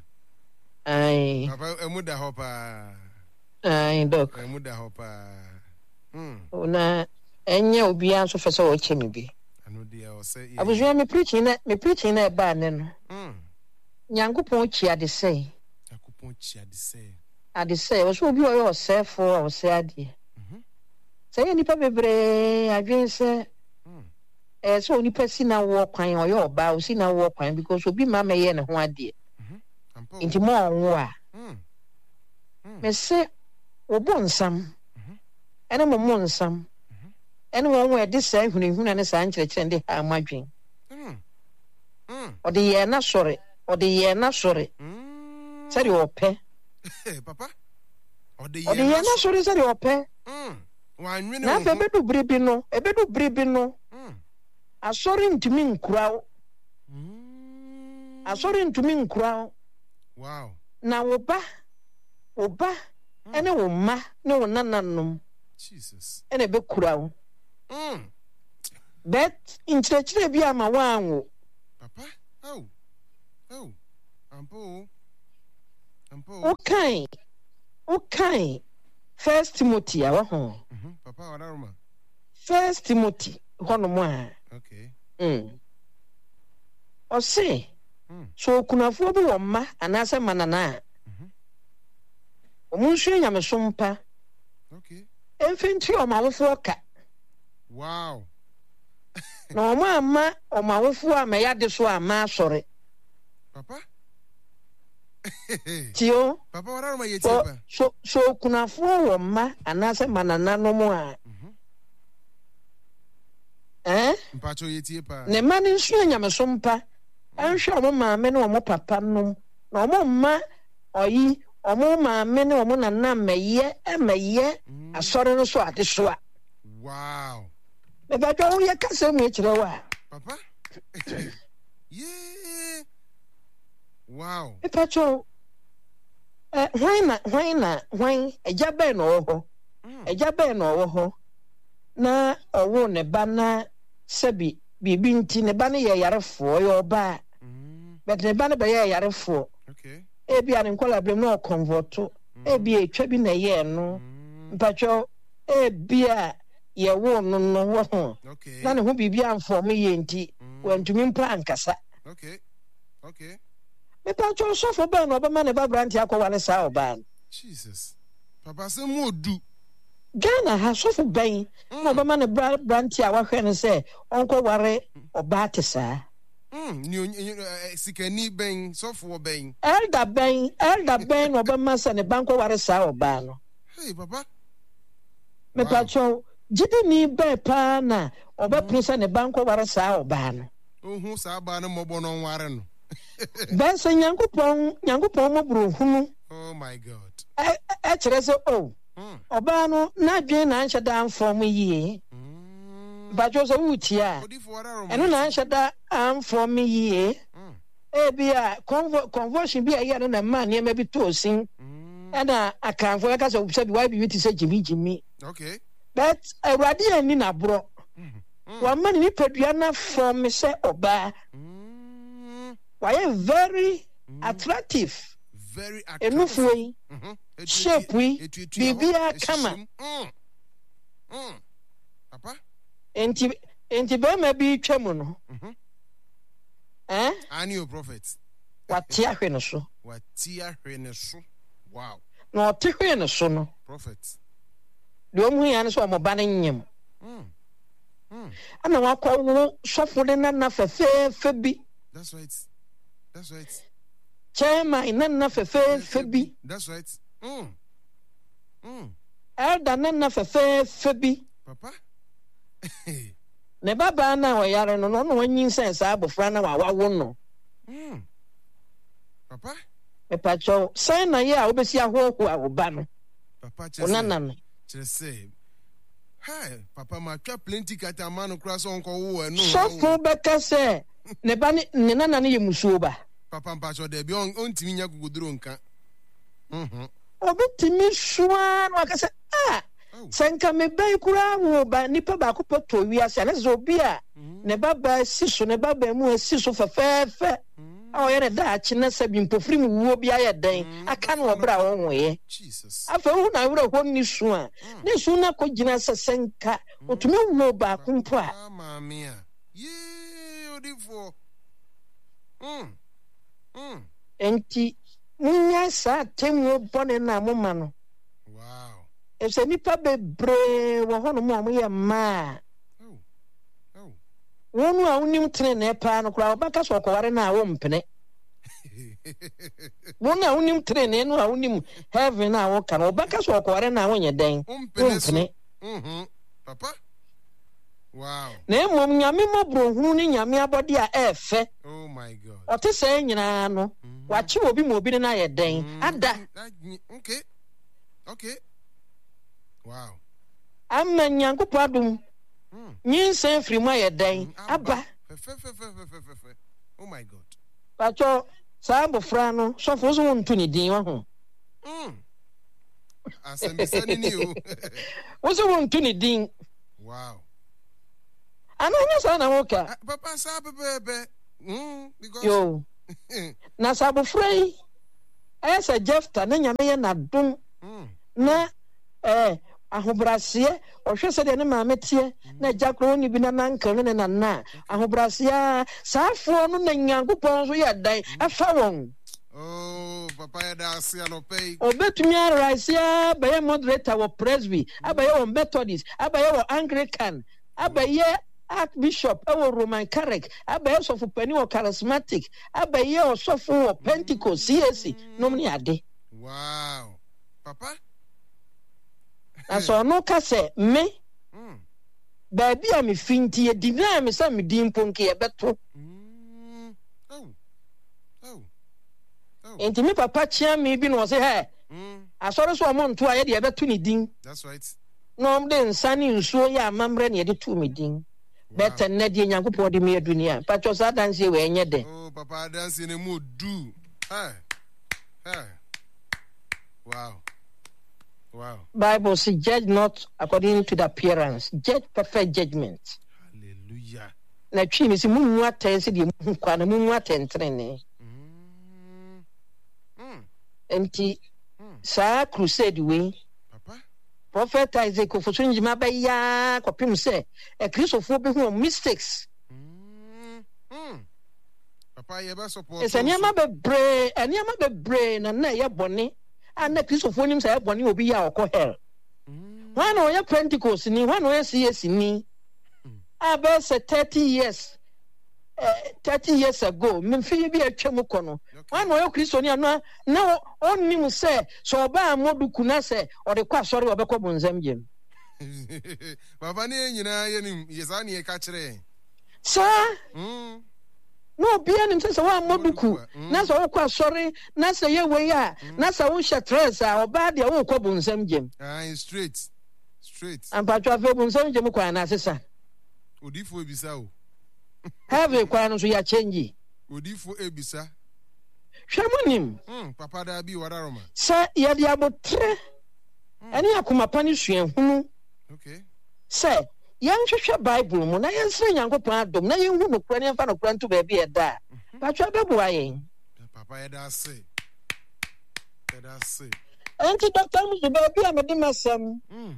aye Papa, emu da hɔ paa. aye dɔk Emu da hɔ paa. Mm. na ɛnyɛ obiara nso fɛ sɛ ɔkyɛ me bi Ano die o se. abusua me preaching na me preaching na ɛbaa ne no Mm. nyankopɔn kyi ade sɛ Akupon chia de se. ade sɛ ɔsɛ obi a ɔyɛ ɔsɛɛfoɔ a ɔsɛ adeɛ Mhm. sɛ yɛ nipa bebree adwene sɛ Mm. ɛɛ sɛ onipa si na wɔ kwan ɔyɛ ɔbaa osi na wɔ kwan because obi ma mɛyɛ ne ho adeɛ Ampa. nti mo ɔnwo a Mm. mɛsɛ wɔbɔ nsam ɛne mo mo nsam ɛne wɔn wɔn ɛde saa ehunahuna ne saa nkyerɛkyerɛ de ha ama adwene Mm. Mm. ɔde yɛn na sɔre ɔde yɛn na sɔre Mm. sɛdeɛ ɔpɛ Eh, Papa. Ode ɔde yɛn na sɔre sɛdeɛ ɔpɛ Mm. Wa nwene na wo afɛ ho. ɛbɛdu bere bi no ɛbɛdu bere bi no Mm. asɔre ntumi nkura wo Mm. asɔre ntumi nkura wo Wow. na wo ba wo ba ɛne wo mma ne wo nananom Jesus. ene be kura wo Mm. bet intrechire bi ama wanwo Papa. Oh. Oh. Ampo. Ampo. okay okay First Timothy awa ho Mhm. Papa Wadaruma. First Timothy hono mo a Okay. mm o se Mm. so kunafo bi wo ma anase manana Mhm. o mu nsu nyamesompa Okay. emfinti o ma wofo ka Wow. na o ma ma o ma wofo a me yade so a ma asore Papa. tio Papa Wadaruma so yetipa. so so kunafo wo ma anase manana no mo a Mhm. eh Mpacho yetipa. ne ma ne nsu nyamesompa anhwe o mo maame ne o mo papa nom na o mo ma oyi o mo maame ne o mo nana meye emeye asore no so ade so a Wow. me ba do ye kasa mu ekire wa Papa. Yeah. Wow. e pa cho eh hwan na hwan na hwan eja be no wo ho eja be no wo ho na owo ne ba na sebi bibi nti ne ba ne ye yarefo ye oba Mm. but ne ba ne be ye yarefo Okay. e bia ne nkola blem na converto e bia etwa bi na ye no Mm. mpacho e bia ye wo no no wo ho Okay. na ne ho bibia amfo me ye nti wantumi mpa ankasa Okay. Okay. me pacho so fo ba no ba ma ne ba branti akwa ne sa oba Jesus. Papa say mo du. Ghana ha so fo ban na ba ma ne branti a wa hwe ne se onko ware oba te saa Mm. Ni sikani ben sofo ben. elda ban elda ban no ba ma se ne banko ware sa oba no Hey papa. me Wow. pacho jidi ni be pa na oba pese ne banko ware sa oba no Ohu sa ba no mobo no nware no. ben se nyankopon nyankopon mo bro hunu Oh my God. e e kire se o Mm. oba no na dwen na anhye da amfom yie Mm. pacho so wutia Odi for Wadaruma. eno na anhye da amfom yie Mm. e bia conversion bia ye no na ma ne ma bi to sin Mm. ana akanfo ya ka so bi why be ti say jimi jimi Okay. but awurade ani na bro Mm. wa ma ni padua na from say oba Mm. why very attractive Very attractive. enufu yi Mhm. shape yi bibia kama Mm. Mm. Papa. enti enti be ma bi twam no Mhm. eh Ani o prophet. wate ahwe no so Watia hwe ne so. Wow. na ote hwe no so no Prophet. de omu ya no so mo ba ne nyem Mm. Mm. ana wakọ wo sofo de na na fefefe bi That's right. That's right. chema ina na fefefe bi That's right. Mm. Mm. elda na na fefefe bi Papa. ne baba na oyare no no no wanyin sense abofra na wawo no Mm. Papa. me pacho sai na ye a obesi ahoho a oba no Papa onana no just say. Hi, Papa, my twa plenty kata man cross on ko wo no. sofo beka se ne ba ne ne nana ne yemusuo ba Papa mpacho de bi on ontimi nya kuguduro nka. Mhm. obetimi sua no akase ah Oh. senka me bai kura wo ba nipa ba ko poto wiase na zo bi a ne baba siso ne baba mu siso fefefe a oyere da achi na sabi mpofiri mu wo bi aye den aka no obra wo nwoye Jesus. afa hu na wura ho ni su a ne su na ko gina sesenka otumi wo ba ko mpo a Ah, mamia. Ye odifo. Mm. Mm. enti munya sa temu bone na moma no Wow. e se nipa bebre wo ho no mo amoye ma Oh. Oh. wonu a unim tene na pa no kura obaka so kware na wo mpene wonu a unim tene na a unim heaven na wo kan obaka so kware na wo nye den Umpene so. umpene Mhm. Papa. Wow. na emom nyame mobro hunu ni nyame abode a efe Oh my God. ote se nyina no wachi obi mo obi na ye den ada Okay. Okay. Wow. amma nyankopo adum Mm. nyinsen firi mu ye den aba Fe fe fe fe fe fe fe. Oh my God. pacho sa bofra no sofo so wontu ni din wa ho Mm. Asembisani ni o. What's wrong to din? Wow. And I know na woka. Papa sa bebe. Mm, because Yo. Na sabu frey. Esa Jefta na nyame ye na dum. Na eh ahobrasie ohwe se de ne maametie na jakro ni bi na nanka ne na na ahobrasie saafo no na nyankopon so ye dan afa won. Oh, papa ya da ase anopei. Obetumi araisia baye moderator wo presby, abaye wo Methodist, abaye wo Anglican, abaye Archbishop, awo Roman Catholic, abaye sofo pani wo Charismatic, abaye wo sofo wo Pentecost C A C, no mni ade. Wow. Papa? Aso no ka se me. Mm. Baby am finti e dina me sa me din ponke e beto. Mm. Oh. Oh. Oh. Enti me papa chia me bi no se he. Mm. Asore so mo nto aye de e beto ni din. That's right. No m de nsani nsuo ya amamre ne de tu me din. Better na de Nyankopon de me adunia. Pacho sa dance we enye de. Oh, papa dance ne mo do. Hey. Hey. Wow. Wow. Bible says, judge not according to the appearance, judge perfect judgment. Hallelujah. Na twi mi si munmu atense de mu kwa na munmu atentrene. Mm. Mm. Enti sa crusade we. Papa. Prophet Isaac ofosunjima ba ya kopim se e Christopher bi hu mistakes. Mm. Mm. Papa ye ba support. Esa niama bebre, aniama bebre na na ye bone. Ana Christopher nim say bone obi ya okọ hell. Why no ya Pentecost ni, why no ya C A C ni? About thirty years. Uh, thirty years ago, me fi bi atwam kono. Why no ya Christo ni ana na onnim say so ba modu kuna say o de kwa sori obekọ bonzam gem. Baba ni nyina ye nim yesa ni e ka kire. Sir? Mm. No bia nim say wa moduku na so wo kwa sori na say ye we ya na say wo shatres a oba de wo kwa bonzam gem. Ah, straight. Straight. Ampa twa fe bonzam gem kwa na sesa. Odifo ebisa o. Have kwa no so ya change. Odifo ebisa. Hwamonim. Mm, papa da bi wadaroma. Sa ya di abotre. Ani akoma pani suahunu. Okay. Sa yan hwehwe Bible mu na yan sɛ Nyankopɔn adom na yan hu no kura ne fa no kura nto ba bi ɛda. Ba twa bɛboa yɛn. Papa yɛ da se. Yɛ da se. Enti doctor mu so ba bi a mede masam. Mm.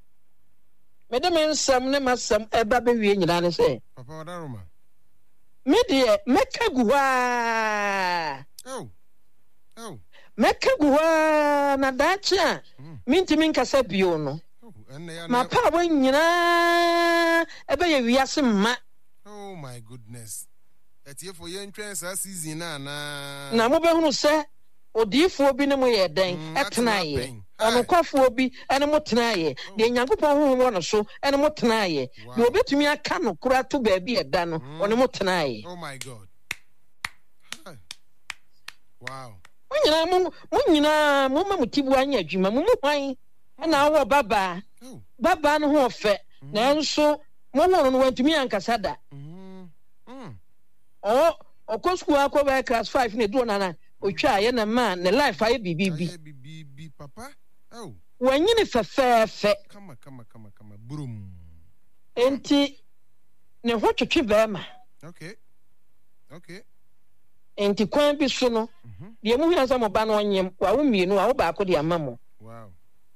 Mede me nsam ne masam ɛba bɛ wie nyina ne sɛ. Papa wadaroma. Me de meka gu ha. Oh. Oh. Meka gu ha na daakye a mintimi nkasa bio no. Ma pa wa nyina ebe ye wiase mma. Oh my goodness. Etie for ye ntwen sa season na na. Na mo be hunu se odifo bi ne mo ye den etenaye. Anokwafo bi ene mo tenaye. De Nyankopɔn hu wo no so ene mo tenaye. De obetumi aka no kura to ba bi eda no one mo tenaye. Oh my God. Wow. Mo nyina mo mo nyina mo ma mutibu anya adwuma mo mo hwan na wo baba. Baba no ho fe na nso mo no no wantumi ankasa da. Mm. Oh, okosku akọ class five na do na na otwa ye na ma ne life aye bibibi. Aye bibibi papa. Oh. Wanyi ne fefefe. Kama kama kama kama burum. Enti ne ho twetwe ba ma. Okay. Okay. Enti kwan bi so no. De mu hia sa mo ba no onyem wa wo mienu a wo ba akọ de amamo. Wow.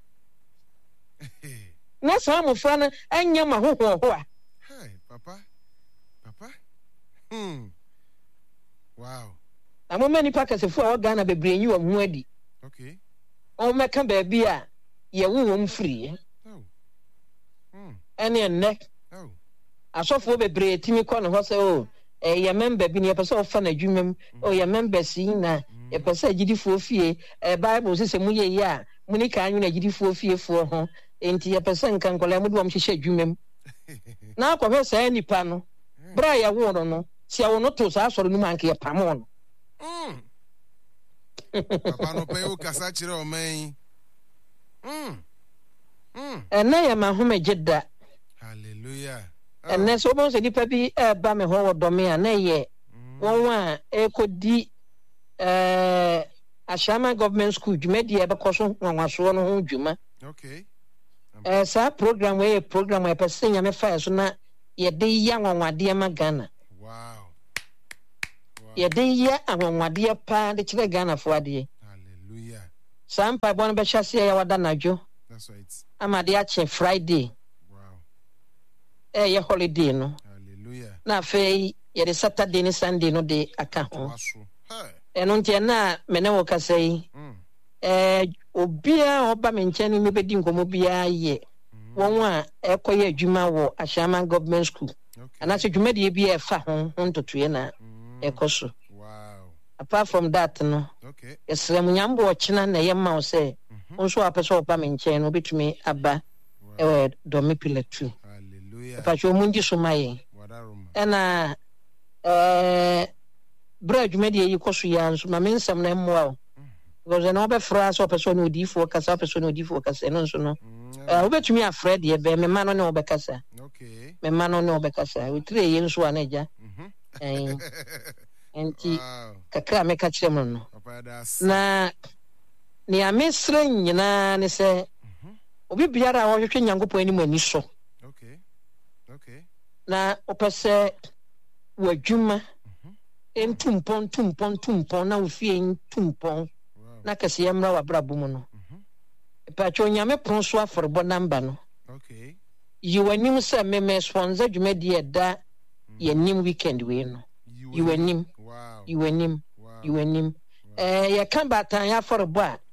Na sa mo fra na anya ma ho ho ho a. Hey, papa. Papa. Hmm. Wow. Amo mani pa kasefo a Ghana bebre nyi wo ho adi. Okay. O meka ba bi a ye wo wo mfiri. Oh. Hmm. Ene enne. Oh. Asofo bebre timi kɔ no ho se o eh ye member bi ne ye pese o fa na dwumam o ye member si na ye pese agidifo fie eh Bible se se mu ye ye a muni ka anwu na agidifo fie fo ho enti ye pese nka nkola mu de wom hyehyɛ dwumam na akɔhwɛ saa nipa no bra ya wo no no sia wo no to saa sɔre no man ke ye pamo no. Mm. Papa no pay o kasa kire o man. Mm. Mm. Ene ye ma home gida. Hallelujah. Ene so bon se nipa bi e ba me ho wo dome a na ye won wa e kodi eh Ashama government school dwumadi e be koso nwanwaso no ho dwuma. Okay. Eh sa program we program e pese nya me fa so na ye de ya nwanwade ma Ghana. Wow. Ye de ya nwanwade pa de kire Ghana fo ade. Hallelujah. Sa mpa bon be hyase ya wada najo. That's right. Amade a che Friday. Wow. Eh ye holiday no. Hallelujah. Na fe ye de Saturday ni Sunday no de aka ho. Waso. Hey. Eno ntia na mene wo kasai. Mm. Eh obia oba me nche ni me bedi nkomo bia ye. Won a ekoye adwuma wo Ashama government school. Okay. And as adwuma de bia e fa ho ntotoye na ekoso. Wow. Apart from that no. Okay. Esrem nyambo ochina na ye ma wo se. Onso apese oba me nche no betumi aba eh domi pillar two. Hallelujah. Pa cho munji so maye. Wadaruma. Ena eh bra adwuma de yi koso ya nso ma me nsam na mmoa. Because no be fra so person odifo kasa person odifo kasa no nso no. Eh obetumi afra de be me ma no ne obekasa. Okay. Me ma no ne obekasa. We tire ye nso anaja. Mhm. Eh enti Wow. kakra me ka kire mo no. Papa that's Na ni amesre nyina ne se obi biara a wohwehwe Nyankopɔn anim ani so. Okay. Okay. Na opese wadwuma entumpon tumpon tumpon na ofie entumpon na kase yamra wabrabo mu no. Pa cho nyame pon so aforbo number no. Okay. You wanim se me me sponsor dwumadi eda ye nim weekend we no. You wanim. Wow. You wanim. Wow. You wanim. Eh ye kan batan ya forbo a.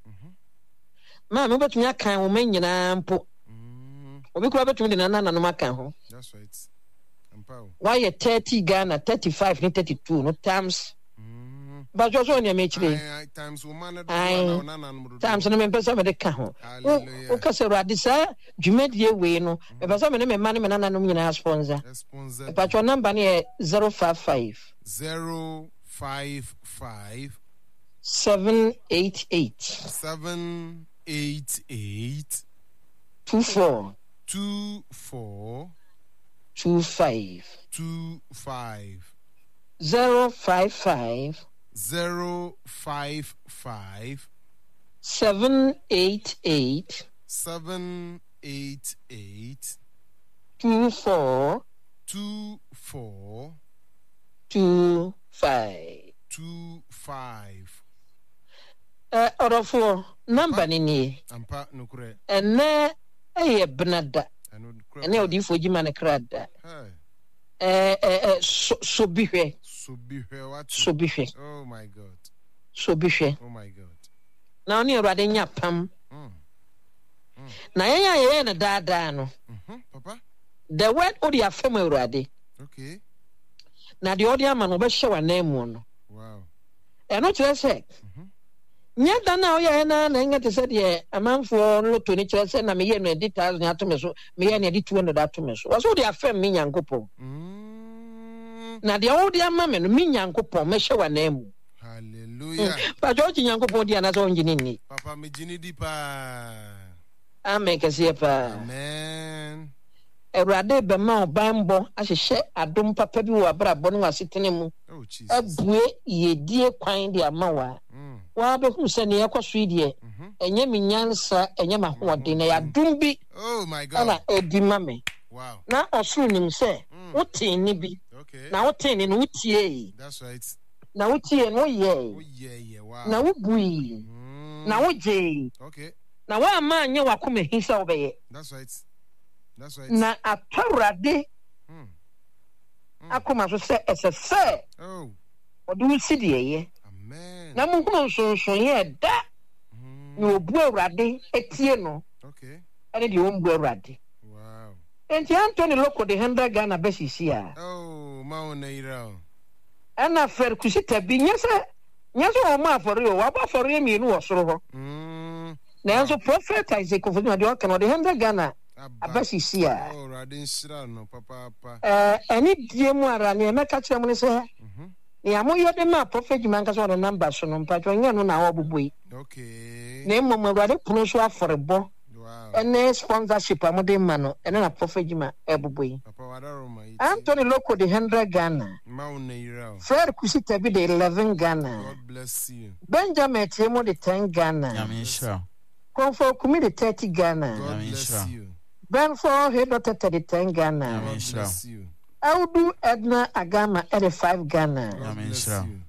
Ma me betumi akan wo manyina mpo. Mm. Obi ko betumi de nana no makan ho. That's right. Empower. Why ye thirty Ghana thirty-five ni thirty-two no times. Mm. Ba jo so ni me chire. Aye, times woman do Aye. na na na no. Times no me pesa me de ka ho. Hallelujah. O ka se rade sa dwumadi we no. Me pesa me ne me ma ne me nana no nyina sponsor. Sponsor Pa cho number ni zero five five zero five five seven eight eight seven eight eight two four two four two five two five zero five five zero five five seven eight eight seven eight eight two four two four two five. two five. Eh orofo number ni ni. Ampa nukure. Ene eye benada. Anu nukure. Ene odifo jima ne krada. Hey. Eh eh eh so so bihwe. So be here what? So bihwe. Oh my God. So bihwe. Oh my God. Na oni Awurade nya pam. Mm. Na yenya ye na dada no. Mhm. Papa. The word odi afem Awurade. Okay. Na de odi ama no be hye wa na mu no. Wow. Eno kire se. Nya da na o ye na na ngate se de amanfo loto ni kire se na me ye no eighty thousand atome so me ye na two hundred atome so. Waso odi afem me Nyankopon. Mm. Na de odi ama me no me Nyankopon me hye wa na mu. Hallelujah. Pa George Nyankopon di ana so ngini ni. Papa me jini di pa. Amen kase pa. Amen. Awurade be ma obambo ahyehye adom papa bi wo abrabɔ no wasetene mu. Oh Jesus. Abue yedie kwan de ama wa. Mm. Wa be hu se ne yakoso die. Enye minyansa, enye mahode na yadom bi. Oh my God. Ana edi mame. Wow. Na osuru nim se wote ni bi. Okay. Na wote ni no wotie. That's right. Na wotie no Oh ye. yeah, yeah. Wow. Na wobui. Mm. Na woje. Okay. Na wa ma anye wakoma hisa obeye. That's right. That's right. Na atawrade Mm. akoma so se esese. Oh. Odu si de ye. Amen. Na mun kuma nsonson ye da. Mm. Na obu Awurade etie no. Okay. Ene de ombu Awurade. Wow. Enti Anthony Loko de one hundred Ghana besisi a. Oh, maoneira. Ana fer kusita bi nyese. Nyese o ma afori o, wa ba afori mi nu osoro ho. Mm. Na enso prophet Isaac of the Dio kan o de one hundred Ghana abesisi a. Oh, radin shira no papa papa. Eh eni die mu ara ne emeka kire mu ne se. Mhm. Ne amoyo de ma prophet man ka so the number so no mpacho nya no na wo boboi. Okay. Na emo Awurade puno so aforebo. ene sponsorship amode ma no ene na Prophet Juma ebuboyi. Papa wadaroma yi. Anthony Loco de one hundred Ghana. Mauna yira. Fred Kusita bi de eleven Ghana. God bless you. Benjamin Tiemo de ten Ghana. Yamisha. Comfort Kumi de thirty Ghana. God bless you. Benford Head Doctor de ten Ghana. God bless you. Audu Edna Agama at the five Ghana. God bless you.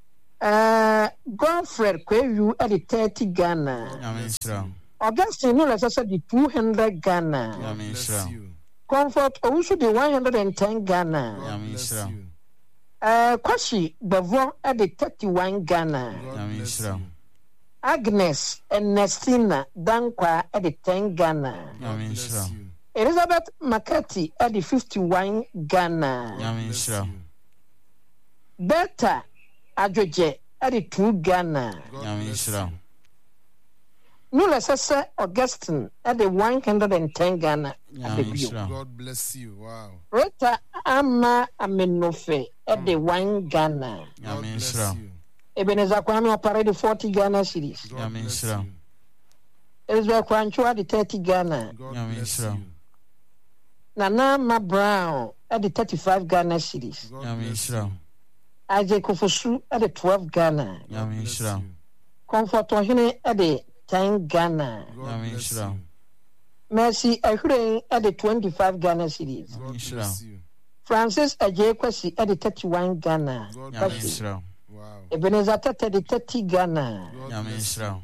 Uh, Godfred Kweyu at the thirty Ghana. Yamisha. Augustine no less the two hundred Ghana. God bless you. Comfort also the one hundred ten Ghana. God bless you. Uh, Kwashi Bavon at the thirty-one Ghana. God bless you. Agnes Ernestina Dankwa at the ten Ghana. God bless you. Elizabeth McCarthy at the fifty-one Ghana. Yamisha. Berta Ajoje at the two Ghana. Yamisha. Nula Sasa Augustine at the one hundred ten Ghana. God bless you. Wow. Rita Ama Amenofe at the one Ghana. God bless you. Ebenezer Kwame Opare the forty Ghana series. God bless you. Elizabeth Kwancho at the thirty Ghana. God bless you. Nana Ma Brown at the thirty-five Ghana series. God bless you. Isaac Kofosu at the twelve Ghana. God bless you. Comfort Ohine at the ten Ghana. God bless you. Mercy Ahure at the twenty-five Ghana series. God bless you. Francis Ajekwesi at the thirty-one Ghana. God bless you. Wow. Ebenezer Tete at the thirty Ghana. God bless you.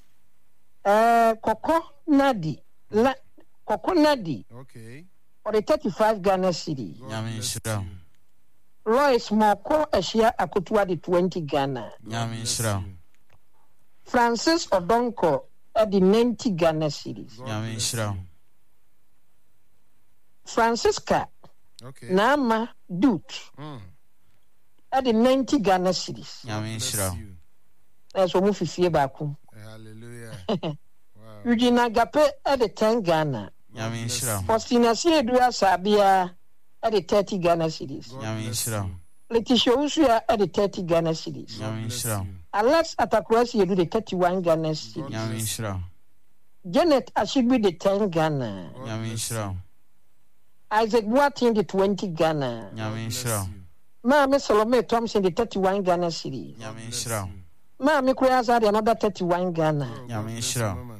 Uh, Koko Nadi. La, Koko Nadi. Okay. For the thirty-five Ghana series. God bless you. Royce Moko Asia Akutua the twenty Ghana. Yamisha. Francis Odonko at the ninety Ghana series. Yamisha. Francisca Okay. Nama Dut Mm. at the ninety Ghana series. Yamisha. That's what we feel back. Hallelujah. Wow. Eugene Agape at the ten Ghana. Yamisha. Faustina Siedua Sabia at the thirty Ghana series. God bless Yamisha. you. Letitia Usua at the thirty Ghana series. God bless Yamisha. you. Alex Atakurasi do the thirty-one Ghana series. God bless you. Yamisha. Janet Ashibi the ten Ghana. God bless you. Yamisha. Isaac Boatin the twenty Ghana. God bless Yamisha. you. Mama Salome Thompson the thirty-one Ghana series. God bless Yamisha. you. Mama Kuyasa the another thirty-one Ghana. Oh, God bless you, Yamisha. Mama.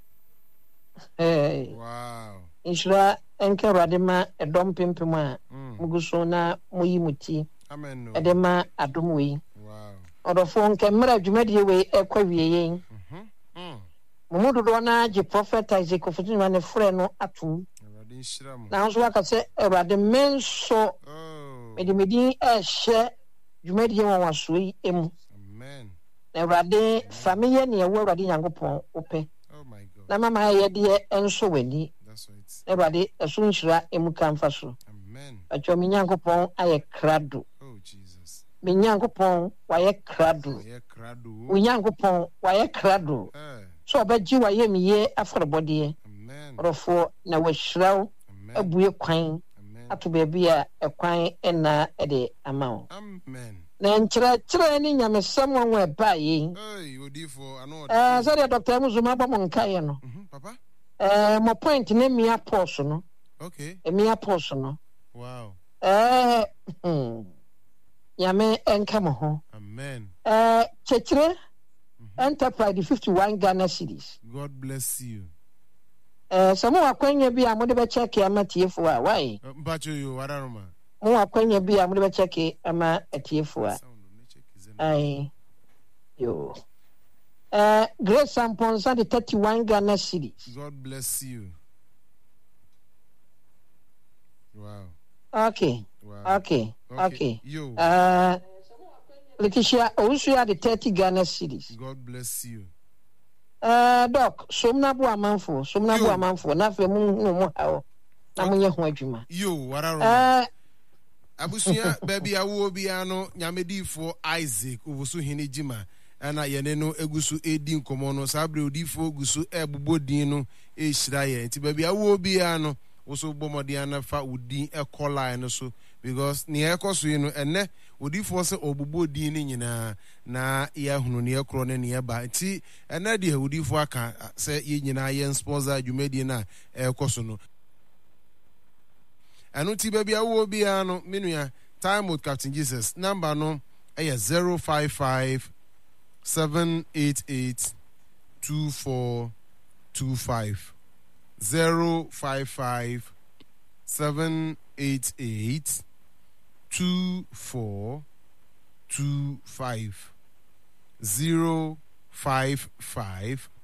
Hey, Wow. Insura enke radema edom pimpim a Mm. muguso na muyi muti Amen. no. edema adom wi. Wow. Odofo nke mra dwumadie we ekwa wieye. Mhm. Mm. Mumudu do na je prophet Isaac Ofutuma ne frɛ no atum. Awurade nhyira mo. Na nso aka sɛ Awurade menso Oh. mede medin ɛhyɛ dwumadie wɔwaso yi emu. Amen. Na Awurade fa me yɛ ne ɛwɔ Awurade Nyankopɔn wopɛ. Oh my God. Na mama yɛ deɛ enso w'ani. That's right. Na Awurade ɛso nhyira emu kamfa so. Amen. Atwa me Nyankopɔn ayɛ krado. Oh Jesus. Me Nyankopɔn wayɛ krado. Ye krado. Wo Nyankopɔn wayɛ krado. Eh. So ɔbɛgye wayɛ me yie afɔrebɔdeɛ. Amen. Ɔrɔfoɔ na wahyira wo Amen. abue kwan Amen. ato baabi a ɛkwan ɛna ɛde ama wo. Amen. Na nkyerɛkyerɛ ne nyamesɛm wɔn wɔ ɛbaa yi. Hey, odifo, I know. Ɛɛ sɛdeɛ Dr. Muzuma bɔ mo nkaeɛ no. Mhm, Papa. Ɛɛ mo point ne mmea pɔɔso no. Okay. Mmea pɔɔso no. Wow. Ɛɛ hmm. Nyame ɛnka mo ho. Amen. Ɛɛ kyɛkyerɛ Enterprise fifty-one Ghana series. God bless you. Ɛɛ sɛ mo wɔ akwanya bi a mode bɛkyɛke ama tiefo a wae. Uh, Mpacho you, wadaroma. Mo wɔ akwanya bi a mode bɛkyɛke ama atiefo a. Sound no check is in. Aye. Yo. Uh, Grace Samponsa, the thirty-one Ghana series. God bless you. Wow. Okay. Wow. Okay. Okay. You. Uh, Letitia Ousuya, the thirty Ghana series. God bless you. Uh, Doc, Somna Buamanfo, Somna Yo. Buamanfo, Nafe Mumu Hao, Namunya Huajuma. You, wadaroma. Uh, Abusuya, baby, awo biano, nyamedi for Isaac, uvusu hini jima. Ana yene no egusu edi nkomo no sabre odifo gusu ebubo din no e shiraye nti baby awo bia no also bomodiana fa udi e kola no so because ni ekoso yi no ene odi fo se obubo din ni nyina na ya hunu ne ekro ne ne ba ti ene de odi fo aka se ye nyina ye sponsor adwumadi na ekoso no anu ti bia wo bia no menua time with Captain Jesus number no eh zero five five seven eight eight two four two five zero five five seven eight eight two four two five zero five five